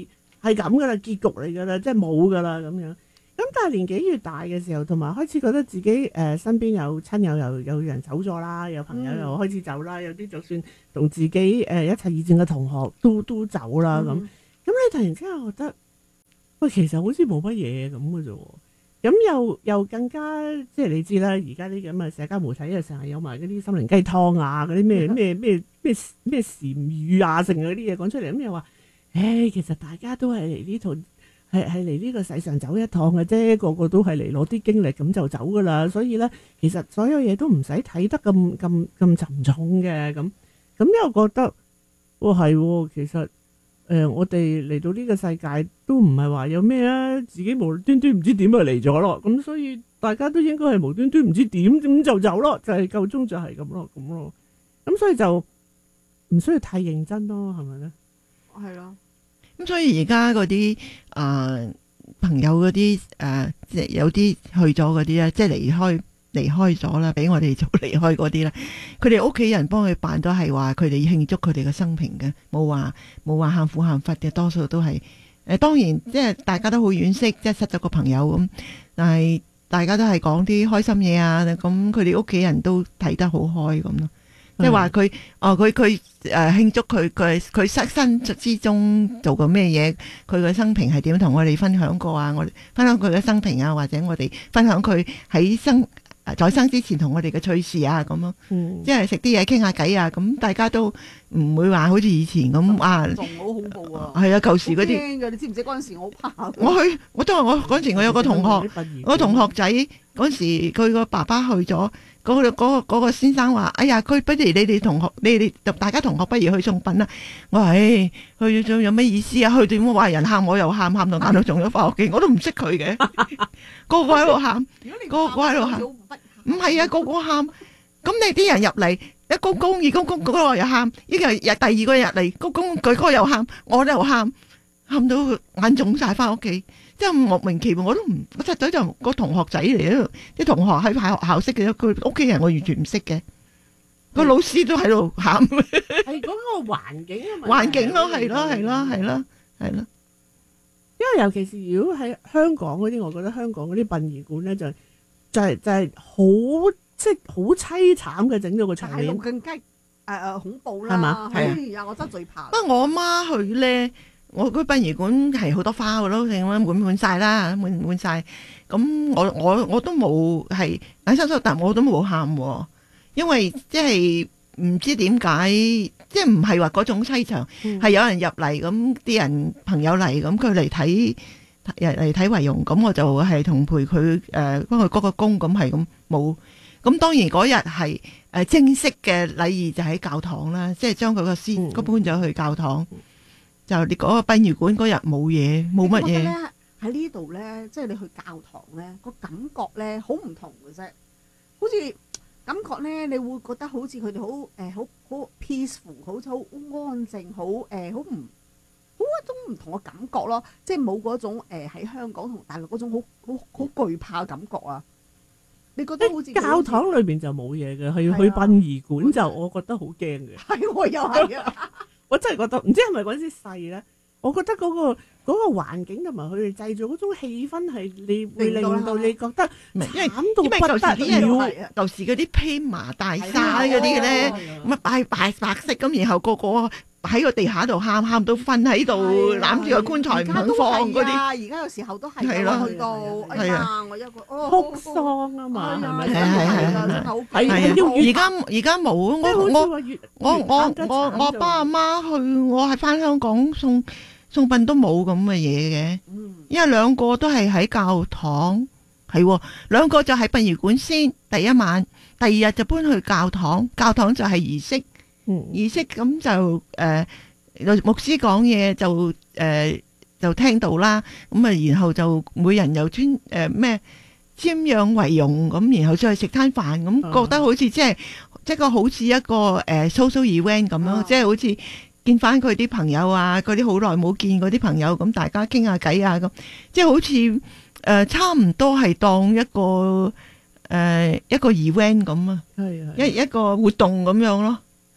係咁噶啦，結局嚟噶啦，即係冇噶啦咁樣。咁但係年紀越大嘅時候，同埋開始覺得自己誒、呃、身邊有親友又有人走咗啦，有朋友又開始走啦，有啲就算同自己誒、呃、一齊二戰嘅同學都都走啦咁。咁、嗯、你突然之間覺得，喂，其實好似冇乜嘢咁嘅啫。咁又又更加即係你知啦，而家啲咁嘅社交媒體又成日有埋嗰啲心靈雞湯啊，嗰啲咩咩咩咩咩禪語啊，成嗰啲嘢講出嚟，咁又話，誒，其實大家都係嚟呢度，係係嚟呢個世上走一趟嘅啫，個個都係嚟攞啲經歷咁就走噶啦，所以咧，其實所有嘢都唔使睇得咁咁咁沉重嘅，咁咁又覺得，哇係，其實。誒、呃，我哋嚟到呢個世界都唔係話有咩啊，自己無端端唔知點就嚟咗咯，咁所以大家都應該係無端端唔知點咁就走咯，就係夠鐘就係咁咯，咁咯，咁所以就唔需要太認真咯，係咪咧？ 係咯， 咁所以而家嗰啲誒朋友嗰啲誒，即係有啲去咗嗰啲咧，即係離開。離開咗啦，俾我哋早離開嗰啲咧，佢哋屋企人幫佢辦都係話佢哋慶祝佢哋嘅生平嘅，冇話冇話喊苦喊忽嘅，多數都係誒，當然即係大家都好惋惜，即係失咗個朋友咁，但係大家都係講啲開心嘢啊，咁佢哋屋企人都睇得好開咁咯，即係話佢哦，佢佢誒慶祝佢佢佢失身之中做過咩嘢，佢嘅生平係點同我哋分享過啊，我哋分享佢嘅生平啊，或者我哋分享佢喺生。在生之前同我哋嘅趣事啊，咁咯，嗯、即係食啲嘢傾下偈啊，咁大家都唔會話好似以前咁啊， 仲好恐怖啊！ 係啊，舊時嗰啲驚嘅，你知唔知嗰陣時我好怕？ 我去，我都話我嗰陣時我有個同學，我同學仔嗰陣時佢個爸爸去咗，嗰、嗰個嗰、嗰個嗰個先生話：哎呀，佢不如你哋同學，你哋大家同學不如去送殯啦。我話：唉、哎，去咗有咩意思啊？去點話人喊我又喊，喊到眼到腫咗翻屋企，我都唔識佢嘅，個個喺度喊，個個喺度喊。唔係啊，個個喊，咁你啲人入嚟，一公公二公公嗰個又喊，依個日第二個日嚟，公公佢嗰個又喊，我又喊，喊到眼腫晒翻屋企，即係莫名其妙，我都唔，我實在就個同學仔嚟嘅，啲同學喺學校識嘅，佢屋企人我完全唔識嘅，個老師都喺度喊， 係嗰個環境啊嘛， 環境咯，係咯，係咯，係咯，係咯， 因為尤其是如果喺香港嗰啲，我覺得香港嗰啲殯儀館咧就。就係、是、就係、是、好即係好凄慘嘅，整咗個場面， 更加誒誒恐怖啦， 係嘛？ 係啊，我真係最怕。 不過我媽去咧，我嗰殯儀館係好多花嘅咯，成滿滿晒啦，滿滿晒。咁我我我都冇係眼濕濕，但我都冇喊，因為即係唔知點解，即係唔係話嗰種凄涼，係、嗯、有人入嚟咁，啲人朋友嚟咁，佢嚟睇。嚟睇遺容，咁我就係同陪佢誒幫佢鞠個躬，咁係咁冇。咁當然嗰日係誒正式嘅禮儀就喺教堂啦，即係將佢個屍搬咗去教堂。嗯、就你嗰個殯儀館嗰日冇嘢，冇乜嘢。 喺呢度咧，即係你去教堂咧，個感覺咧好唔同嘅啫。好似感覺咧，你會覺得好似佢哋好誒好好 peaceful，好似好安靜，好誒好唔。好一種唔同嘅感覺咯，即係冇嗰種誒喺、呃、香港同大陸嗰種好好好懼怕嘅感覺啊！你覺得好似教堂裏邊就冇嘢嘅，去去殯儀館就我覺得好驚嘅。 係我又係啊！ 我真係覺得唔知係咪嗰陣時細咧，我覺得嗰、嗰個嗰、嗰個環境同埋佢哋製造嗰種氣氛係你會令到你覺得慘到不得了。 舊時嗰啲披麻戴紗嗰啲咧，咁啊白白白色咁，然後個個。喺個地下度喊，喊到瞓喺度攬住個棺材唔肯放嗰啲。 而家有時候都係去到，哎呀，我一個哭喪啊嘛，係咪？ 係係係係。而家而家冇，我我我我我我爸阿媽去，我係翻香港送送殯都冇咁嘅嘢嘅。因為兩個都係喺教堂，係兩個就喺殯儀館先，第一晚，第二日就搬去教堂，教堂就係儀式。儀式咁就誒、呃，牧師講嘢就誒、呃、就聽到啦，咁啊然後就每人又尊誒咩瞻仰遺容，咁然後再食餐飯，咁覺得好似即係即係個好似一個誒、呃、social event 咁咯，即係好似見翻佢啲朋友啊，嗰啲好耐冇見嗰啲朋友，咁大家傾下偈啊，咁即係好似誒、呃、差唔多係當一個誒、呃、一個 event 咁啊，係一一個活動咁樣咯。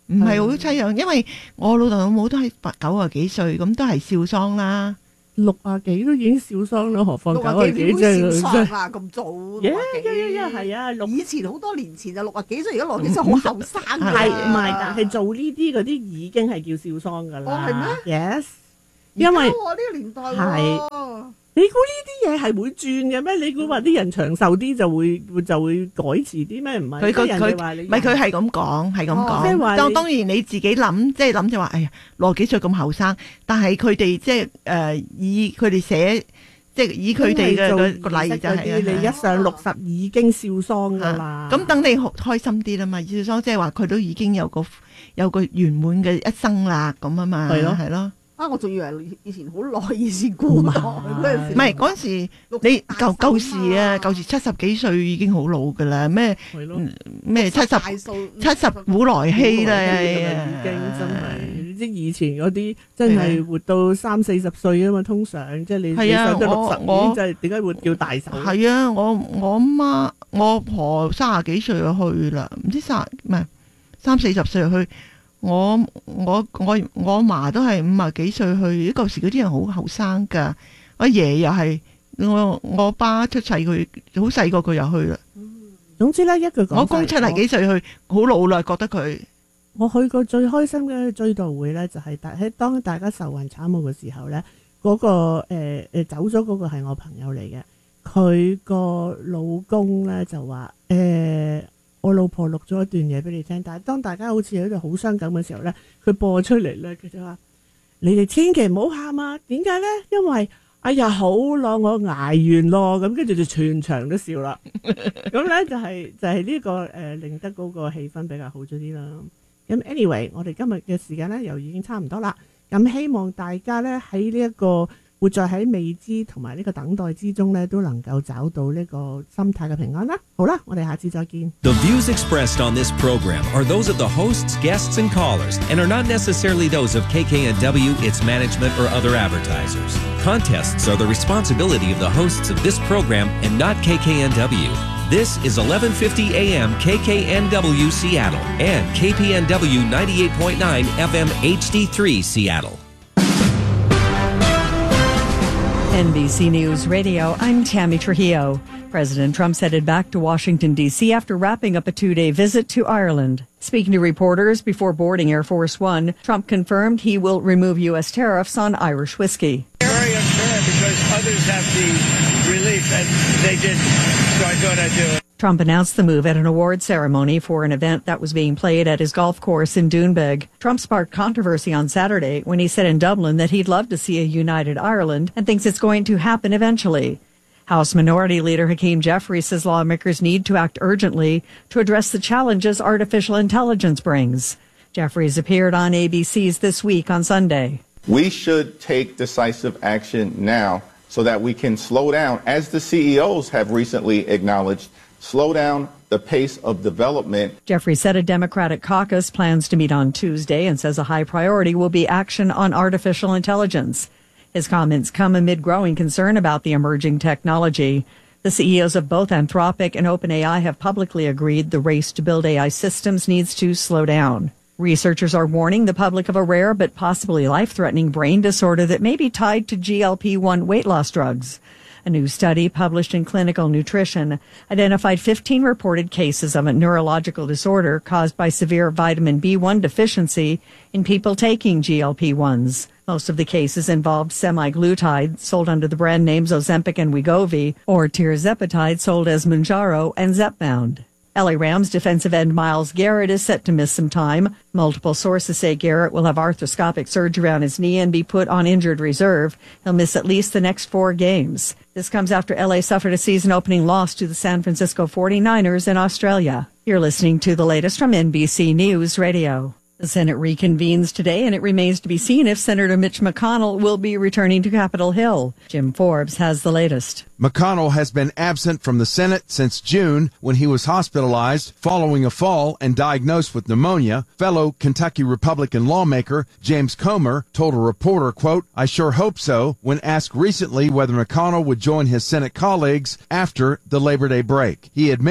唔係好凄涼，因為我老豆老母都係九啊幾歲，咁都係少喪啦。 六啊幾都已經少喪啦，何況九啊幾即係少喪啊！咁早， 耶耶耶耶，係啊！ 以前好多年前就六啊幾歲，而家六啊幾歲好後生㗎。 係唔係？但係做呢啲嗰啲已經係叫少喪㗎啦。 哦，係咩 ？Yes，因為呢個年代係。你估呢啲嘢係會轉嘅咩？你估話啲人長壽啲就會就會改遲啲咩？唔係佢佢佢唔係佢係咁講，係咁講。 即係話當當然你自己諗，即係諗就話，哎呀，六幾歲咁後生，但係佢哋即係誒以佢哋寫，即係以佢哋嘅個例就係你一上六十已經少喪㗎啦。 咁等你開心啲啦嘛，少喪即係話佢都已經有個有個圓滿嘅一生啦，咁啊嘛，係咯係咯。 啊！我仲以為以前好耐以前古代嗰陣時， 唔係嗰陣時，你舊舊時啊，舊時七十幾歲已經好老噶啦，咩咩七十七十古來稀啦， 已經真係，即係以前嗰啲真係活到三四十歲啊嘛，通常即係你你上到六十年，就係點解會叫大壽？ 係啊，我我媽我婆三十幾歲就去啦，唔知三唔係三四十歲去。我我我我嫲都係五啊幾歲去，舊時嗰啲人好後生噶。我爺又係我我爸出世佢好細個佢又去啦。 總之咧，一句講， 我公七啊幾歲去，好老啦，覺得佢。 我去過最開心嘅追悼會咧，就係大喺當大家愁雲慘霧嘅時候咧，嗰、嗰個誒誒、呃、走咗嗰個係我朋友嚟嘅，佢個老公咧就話誒。呃我老婆錄咗一段嘢俾你聽，但係當大家好似喺度好傷感嘅時候咧，佢播出嚟咧，佢就話：你哋千祈唔好喊啊！點解咧？因為哎呀好咯，我挨完咯，咁跟住就全場都笑啦。咁咧就係、是、就係、是、呢、這個誒、呃、令得嗰個氣氛比較好咗啲啦。咁 anyway， 我哋今日嘅時間咧又已經差唔多啦。咁希望大家咧喺呢一個活在喺未知同埋呢個等待之中咧，都能夠找到呢個心態嘅平安啦。好啦，我哋下次再見。 The views expressed on this program are those of the hosts, guests, and callers, and are not necessarily those of K K N W, its management, or other advertisers. Contests are the responsibility of the hosts of this program and not K K N W. This is eleven fifty A M K K N W Seattle and K P N W ninety-eight point nine F M H D three Seattle. N B C News Radio, I'm Tammy Trujillo. President Trump's headed back to Washington, D C after wrapping up a two-day visit to Ireland. Speaking to reporters before boarding Air Force One, Trump confirmed he will remove U S tariffs on Irish whiskey. Very unfair because others have the relief and they didn't, so I thought I'd do it. Trump announced the move at an award ceremony for an event that was being played at his golf course in Doonbeg. Trump sparked controversy on Saturday when he said in Dublin that he'd love to see a united Ireland and thinks it's going to happen eventually. House Minority Leader Hakeem Jeffries says lawmakers need to act urgently to address the challenges artificial intelligence brings. Jeffries appeared on A B C's This Week on Sunday. We should take decisive action now so that we can slow down, as the C E Os have recently acknowledged, slow down the pace of development. Jeffries said a Democratic caucus plans to meet on Tuesday and says a high priority will be action on artificial intelligence. His comments come amid growing concern about the emerging technology. The C E Os of both Anthropic and OpenAI have publicly agreed the race to build A I systems needs to slow down. Researchers are warning the public of a rare but possibly life-threatening brain disorder that may be tied to G L P one weight loss drugs. A new study published in Clinical Nutrition identified fifteen reported cases of a neurological disorder caused by severe vitamin B one deficiency in people taking G L P ones. Most of the cases involved semaglutide, sold under the brand names Ozempic and Wegovy, or tirzepatide, sold as Mounjaro and Zepbound. L A Rams defensive end Myles Garrett is set to miss some time. Multiple sources say Garrett will have arthroscopic surgery on his knee and be put on injured reserve. He'll miss at least the next four games. This comes after L A suffered a season-opening loss to the San Francisco forty-niners in Australia. You're listening to the latest from N B C News Radio. The Senate reconvenes today, and it remains to be seen if Senator Mitch McConnell will be returning to Capitol Hill. Jim Forbes has the latest. McConnell has been absent from the Senate since June when he was hospitalized following a fall and diagnosed with pneumonia. Fellow Kentucky Republican lawmaker James Comer told a reporter, quote, "I sure hope so," when asked recently whether McConnell would join his Senate colleagues after the Labor Day break. He admitted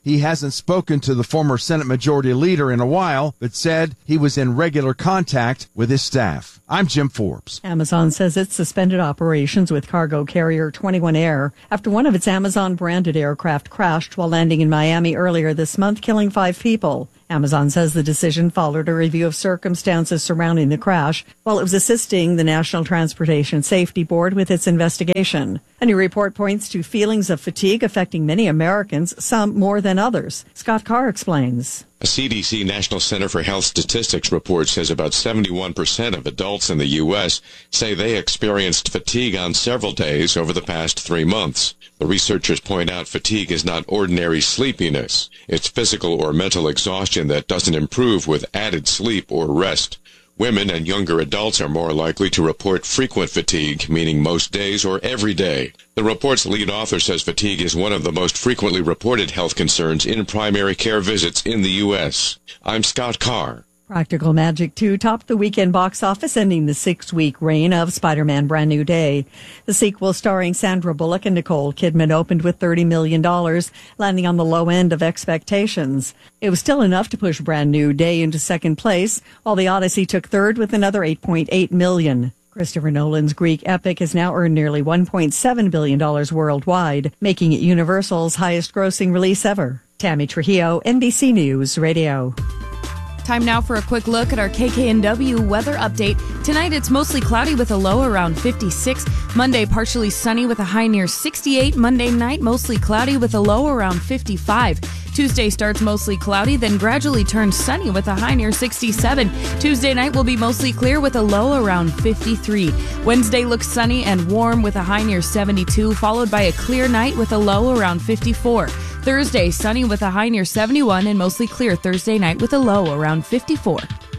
he hasn't spoken to the former Senate Majority Leader in a while, but said he was in regular contact with his staff. I'm Jim Forbes. Amazon says it suspended operations with cargo carrier twenty-one Air after one of its Amazon-branded aircraft crashed while landing in Miami earlier this month, killing five people. Amazon says the decision followed a review of circumstances surrounding the crash while it was assisting the National Transportation Safety Board with its investigation. A new report points to feelings of fatigue affecting many Americans, some more than others. Scott Carr explains. A C D C National Center for Health Statistics report says about seventy-one percent of adults in the U S say they experienced fatigue on several days over the past three months. The researchers point out fatigue is not ordinary sleepiness. It's physical or mental exhaustion that doesn't improve with added sleep or rest. Women and younger adults are more likely to report frequent fatigue, meaning most days or every day. The report's lead author says fatigue is one of the most frequently reported health concerns in primary care visits in the U S. I'm Scott Carr. Practical Magic two topped the weekend box office, ending the six-week reign of Spider-Man Brand New Day. The sequel, starring Sandra Bullock and Nicole Kidman, opened with thirty million dollars, landing on the low end of expectations. It was still enough to push Brand New Day into second place, while The Odyssey took third with another eight point eight million dollars. Christopher Nolan's Greek epic has now earned nearly one point seven billion dollars worldwide, making it Universal's highest-grossing release ever. Tammy Trujillo, N B C News Radio. Time now for a quick look at our K K N W weather update. Tonight it's mostly cloudy with a low around fifty-six. Monday partially sunny with a high near sixty-eight. Monday night mostly cloudy with a low around fifty-five. Tuesday starts mostly cloudy, then gradually turns sunny with a high near sixty-seven. Tuesday night will be mostly clear with a low around fifty-three. Wednesday looks sunny and warm with a high near seventy-two, followed by a clear night with a low around fifty-four. Thursday, sunny with a high near seventy-one and mostly clear Thursday night with a low around fifty-four.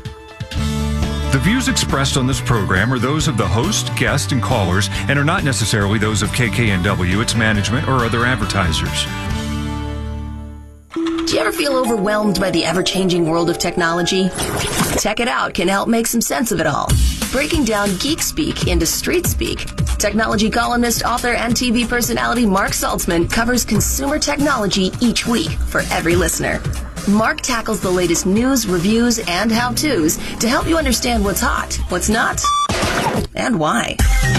The views expressed on this program are those of the host, guest, and callers and are not necessarily those of K K N W, its management, or other advertisers. Do you ever feel overwhelmed by the ever-changing world of technology? Tech It Out can help make some sense of it all. Breaking down geek speak into street speak, technology columnist, author, and T V personality Mark Saltzman covers consumer technology each week for every listener. Mark tackles the latest news, reviews, and how-tos to help you understand what's hot, what's not, and why.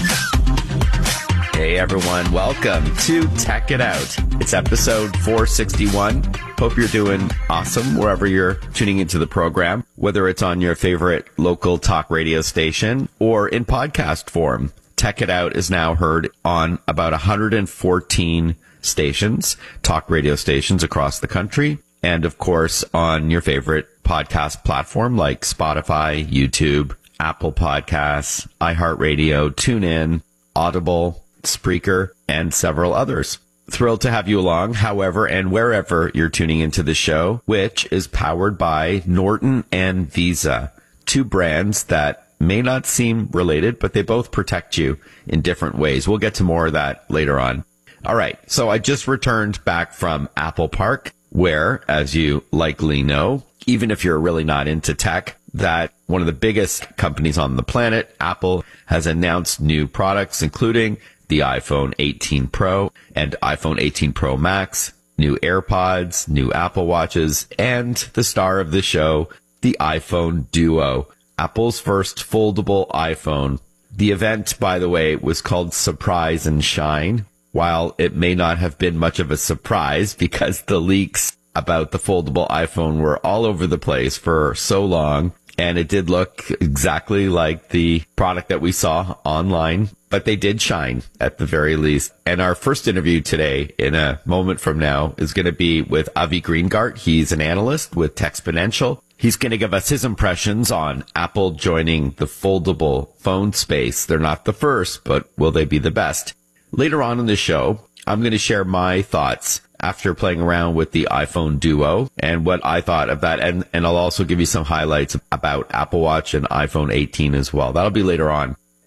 Hey everyone, welcome to Tech It Out. It's episode four sixty-one. Hope you're doing awesome wherever you're tuning into the program, whether it's on your favorite local talk radio station or in podcast form. Tech It Out is now heard on about one hundred fourteen stations, talk radio stations across the country, and of course on your favorite podcast platform like Spotify, YouTube, Apple Podcasts, iHeartRadio, TuneIn, Audible, Spreaker, and several others. Thrilled to have you along, however and wherever you're tuning into the show, which is powered by Norton and Visa, two brands that may not seem related, but they both protect you in different ways. We'll get to more of that later on. All right, so I just returned back from Apple Park, where, as you likely know, even if you're really not into tech, that one of the biggest companies on the planet, Apple, has announced new products, including the iPhone eighteen Pro and iPhone eighteen Pro Max, new AirPods, new Apple Watches, and the star of the show, the iPhone Duo, Apple's first foldable iPhone. The event, by the way, was called Surprise and Shine. While it may not have been much of a surprise because the leaks about the foldable iPhone were all over the place for so long, and it did look exactly like the product that we saw online, but they did shine at the very least. And our first interview today, in a moment from now, is going to be with Avi Greengart. He's an analyst with Techsponential. He's going to give us his impressions on Apple joining the foldable phone space. They're not the first, but will they be the best? Later on in the show, I'm going to share my thoughts after playing around with the iPhone Duo and what I thought of that. And, and I'll also give you some highlights about Apple Watch and iPhone eighteen as well. That'll be later on.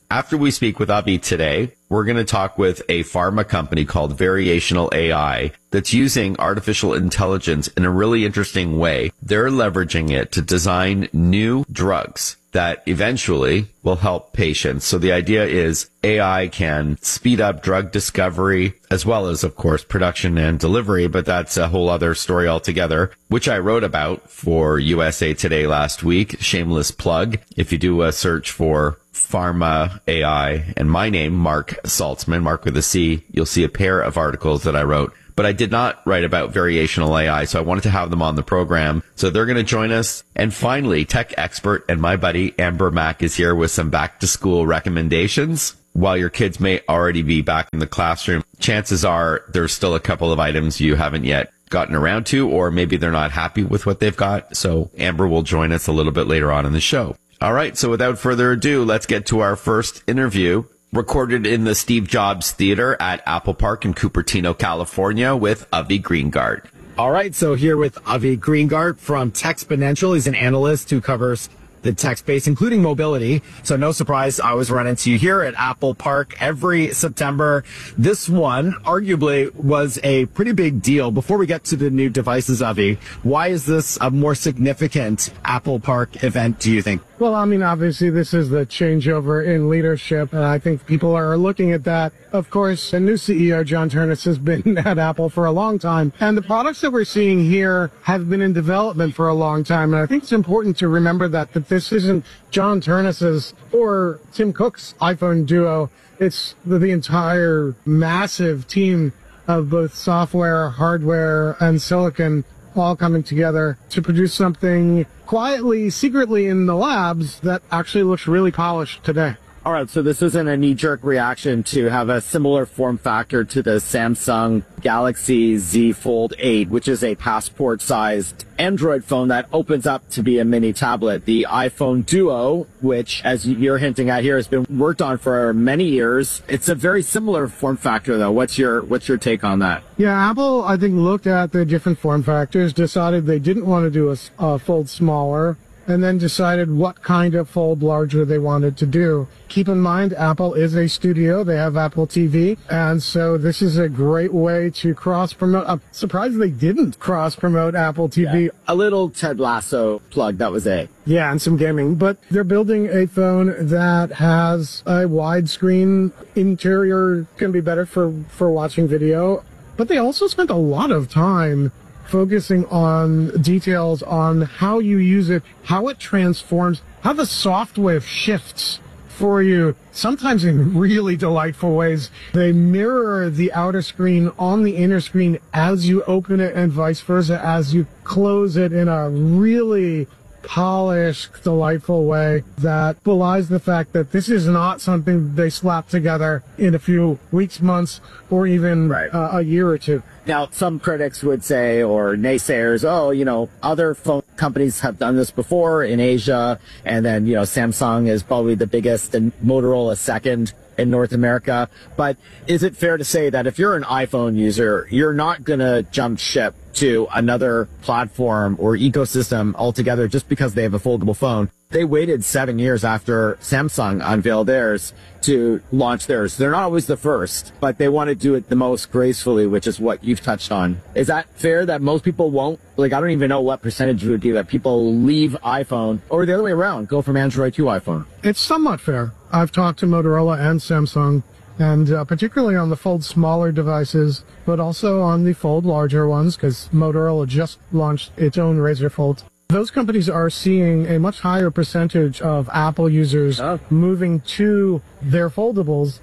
After we speak with Avi today, we're going to talk with a pharma company called Variational A I that's using artificial intelligence in a really interesting way. They're leveraging it to design new drugs that eventually will help patients. So the idea is A I can speed up drug discovery as well as, of course, production and delivery, but that's a whole other story altogether, which I wrote about for U S A Today last week. Shameless plug. If you do a search for Pharma A I and my name, Mark Saltzman, Mark with a C, you'll see a pair of articles that I wrote. But I did not write about Variational A I, so I wanted to have them on the program. So they're going to join us. And finally, tech expert and my buddy Amber Mack is here with some back to school recommendations. While your kids may already be back in the classroom, chances are there's still a couple of items you haven't yet gotten around to, or maybe they're not happy with what they've got. So Amber will join us a little bit later on in the show. All right. So without further ado, let's get to our first interview. Recorded in the Steve Jobs Theater at Apple Park in Cupertino, California, with Avi Greengard. All right, so here with Avi Greengard from Techsponential. He's an analyst who covers the tech space, including mobility. So no surprise, I always run into you here at Apple Park every September. This one arguably was a pretty big deal. Before we get to the new devices, Avi, why is this a more significant Apple Park event, do you think? Well, I mean, obviously, this is the changeover in leadership, and I think people are looking at that. Of course, the new C E O, John Ternus, has been at Apple for a long time, and the products that we're seeing here have been in development for a long time, and I think it's important to remember that, that this isn't John Ternus's or Tim Cook's iPhone duo. It's the, the entire massive team of both software, hardware, and silicon all coming together to produce something quietly, secretly in the labs that actually looks really polished today. All right, so this isn't a knee-jerk reaction to have a similar form factor to the Samsung Galaxy Z Fold eight, which is a passport-sized Android phone that opens up to be a mini tablet. The iPhone Duo, which, as you're hinting at here, has been worked on for many years. It's a very similar form factor, though. What's your what's your take on that? Yeah, Apple, I think, looked at the different form factors, decided they didn't want to do a, a fold smaller, and then decided what kind of fold larger they wanted to do. Keep in mind, Apple is a studio. They have Apple T V. And so this is a great way to cross-promote. I'm surprised they didn't cross-promote Apple T V. Yeah. A little Ted Lasso plug, that was it. Yeah, and some gaming. But they're building a phone that has a widescreen interior, can be better for, for watching video. But they also spent a lot of time focusing on details on how you use it, how it transforms, how the software shifts for you, sometimes in really delightful ways. They mirror the outer screen on the inner screen as you open it and vice versa as you close it in a really polished, delightful way that belies the fact that this is not something they slap together in a few weeks, months, or even right. uh, a year or two. Now, some critics would say, or naysayers, oh, you know, other phone companies have done this before in Asia, and then, you know, Samsung is probably the biggest and Motorola second in North America. But is it fair to say that if you're an iPhone user, you're not going to jump ship to another platform or ecosystem altogether just because they have a foldable phone? They waited seven years after Samsung unveiled theirs to launch theirs. They're not always the first, but they want to do it the most gracefully, which is what you've touched on. Is that fair that most people won't? Like, I don't even know what percentage would be that people leave iPhone, or the other way around, go from Android to iPhone. It's somewhat fair. I've talked to Motorola and Samsung, and uh, particularly on the fold smaller devices, but also on the fold larger ones, because Motorola just launched its own Razr Fold. Those companies are seeing a much higher percentage of Apple users oh. moving to their foldables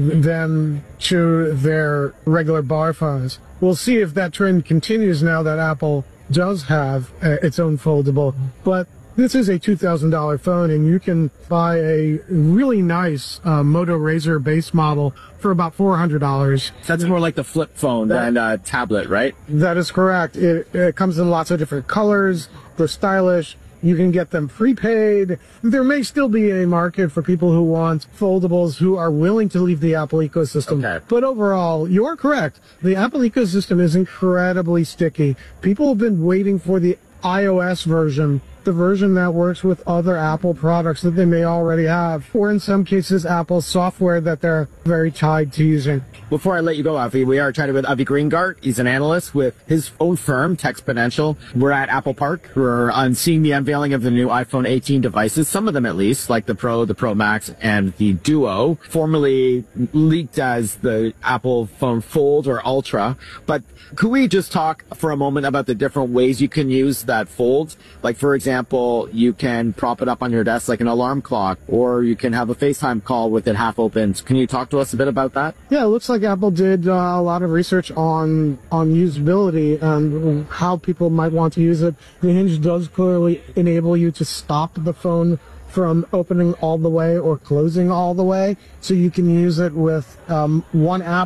than to their regular bar phones. We'll see if that trend continues now that Apple does have uh, its own foldable. But this is a two thousand dollars phone, and you can buy a really nice uh, Moto Razr base model for about four hundred dollars. That's more like the flip phone that, than a tablet, right? That is correct. It, it comes in lots of different colors. They're stylish. You can get them prepaid. There may still be a market for people who want foldables who are willing to leave the Apple ecosystem. Okay. But overall, you're correct. The Apple ecosystem is incredibly sticky. People have been waiting for the iOS version the version that works with other Apple products that they may already have, or in some cases, Apple software that they're very tied to using. Before I let you go, Avi, we are chatting with Avi Greengart. He's an analyst with his own firm, Techsponential. We're at Apple Park. We're on seeing the unveiling of the new iPhone eighteen devices, some of them at least, like the Pro, the Pro Max, and the Duo, formerly leaked as the Apple phone Fold or Ultra. But could we just talk for a moment about the different ways you can use that Fold? Like, for example, you can prop it up on your desk like an alarm clock, or you can have a FaceTime call with it half open. Can you talk to us a bit about that? Yeah, it looks like Apple did uh, a lot of research on on usability and how people might want to use it. The Hinge does clearly enable you to stop the phone from opening all the way or closing all the way, so you can use it with um, one app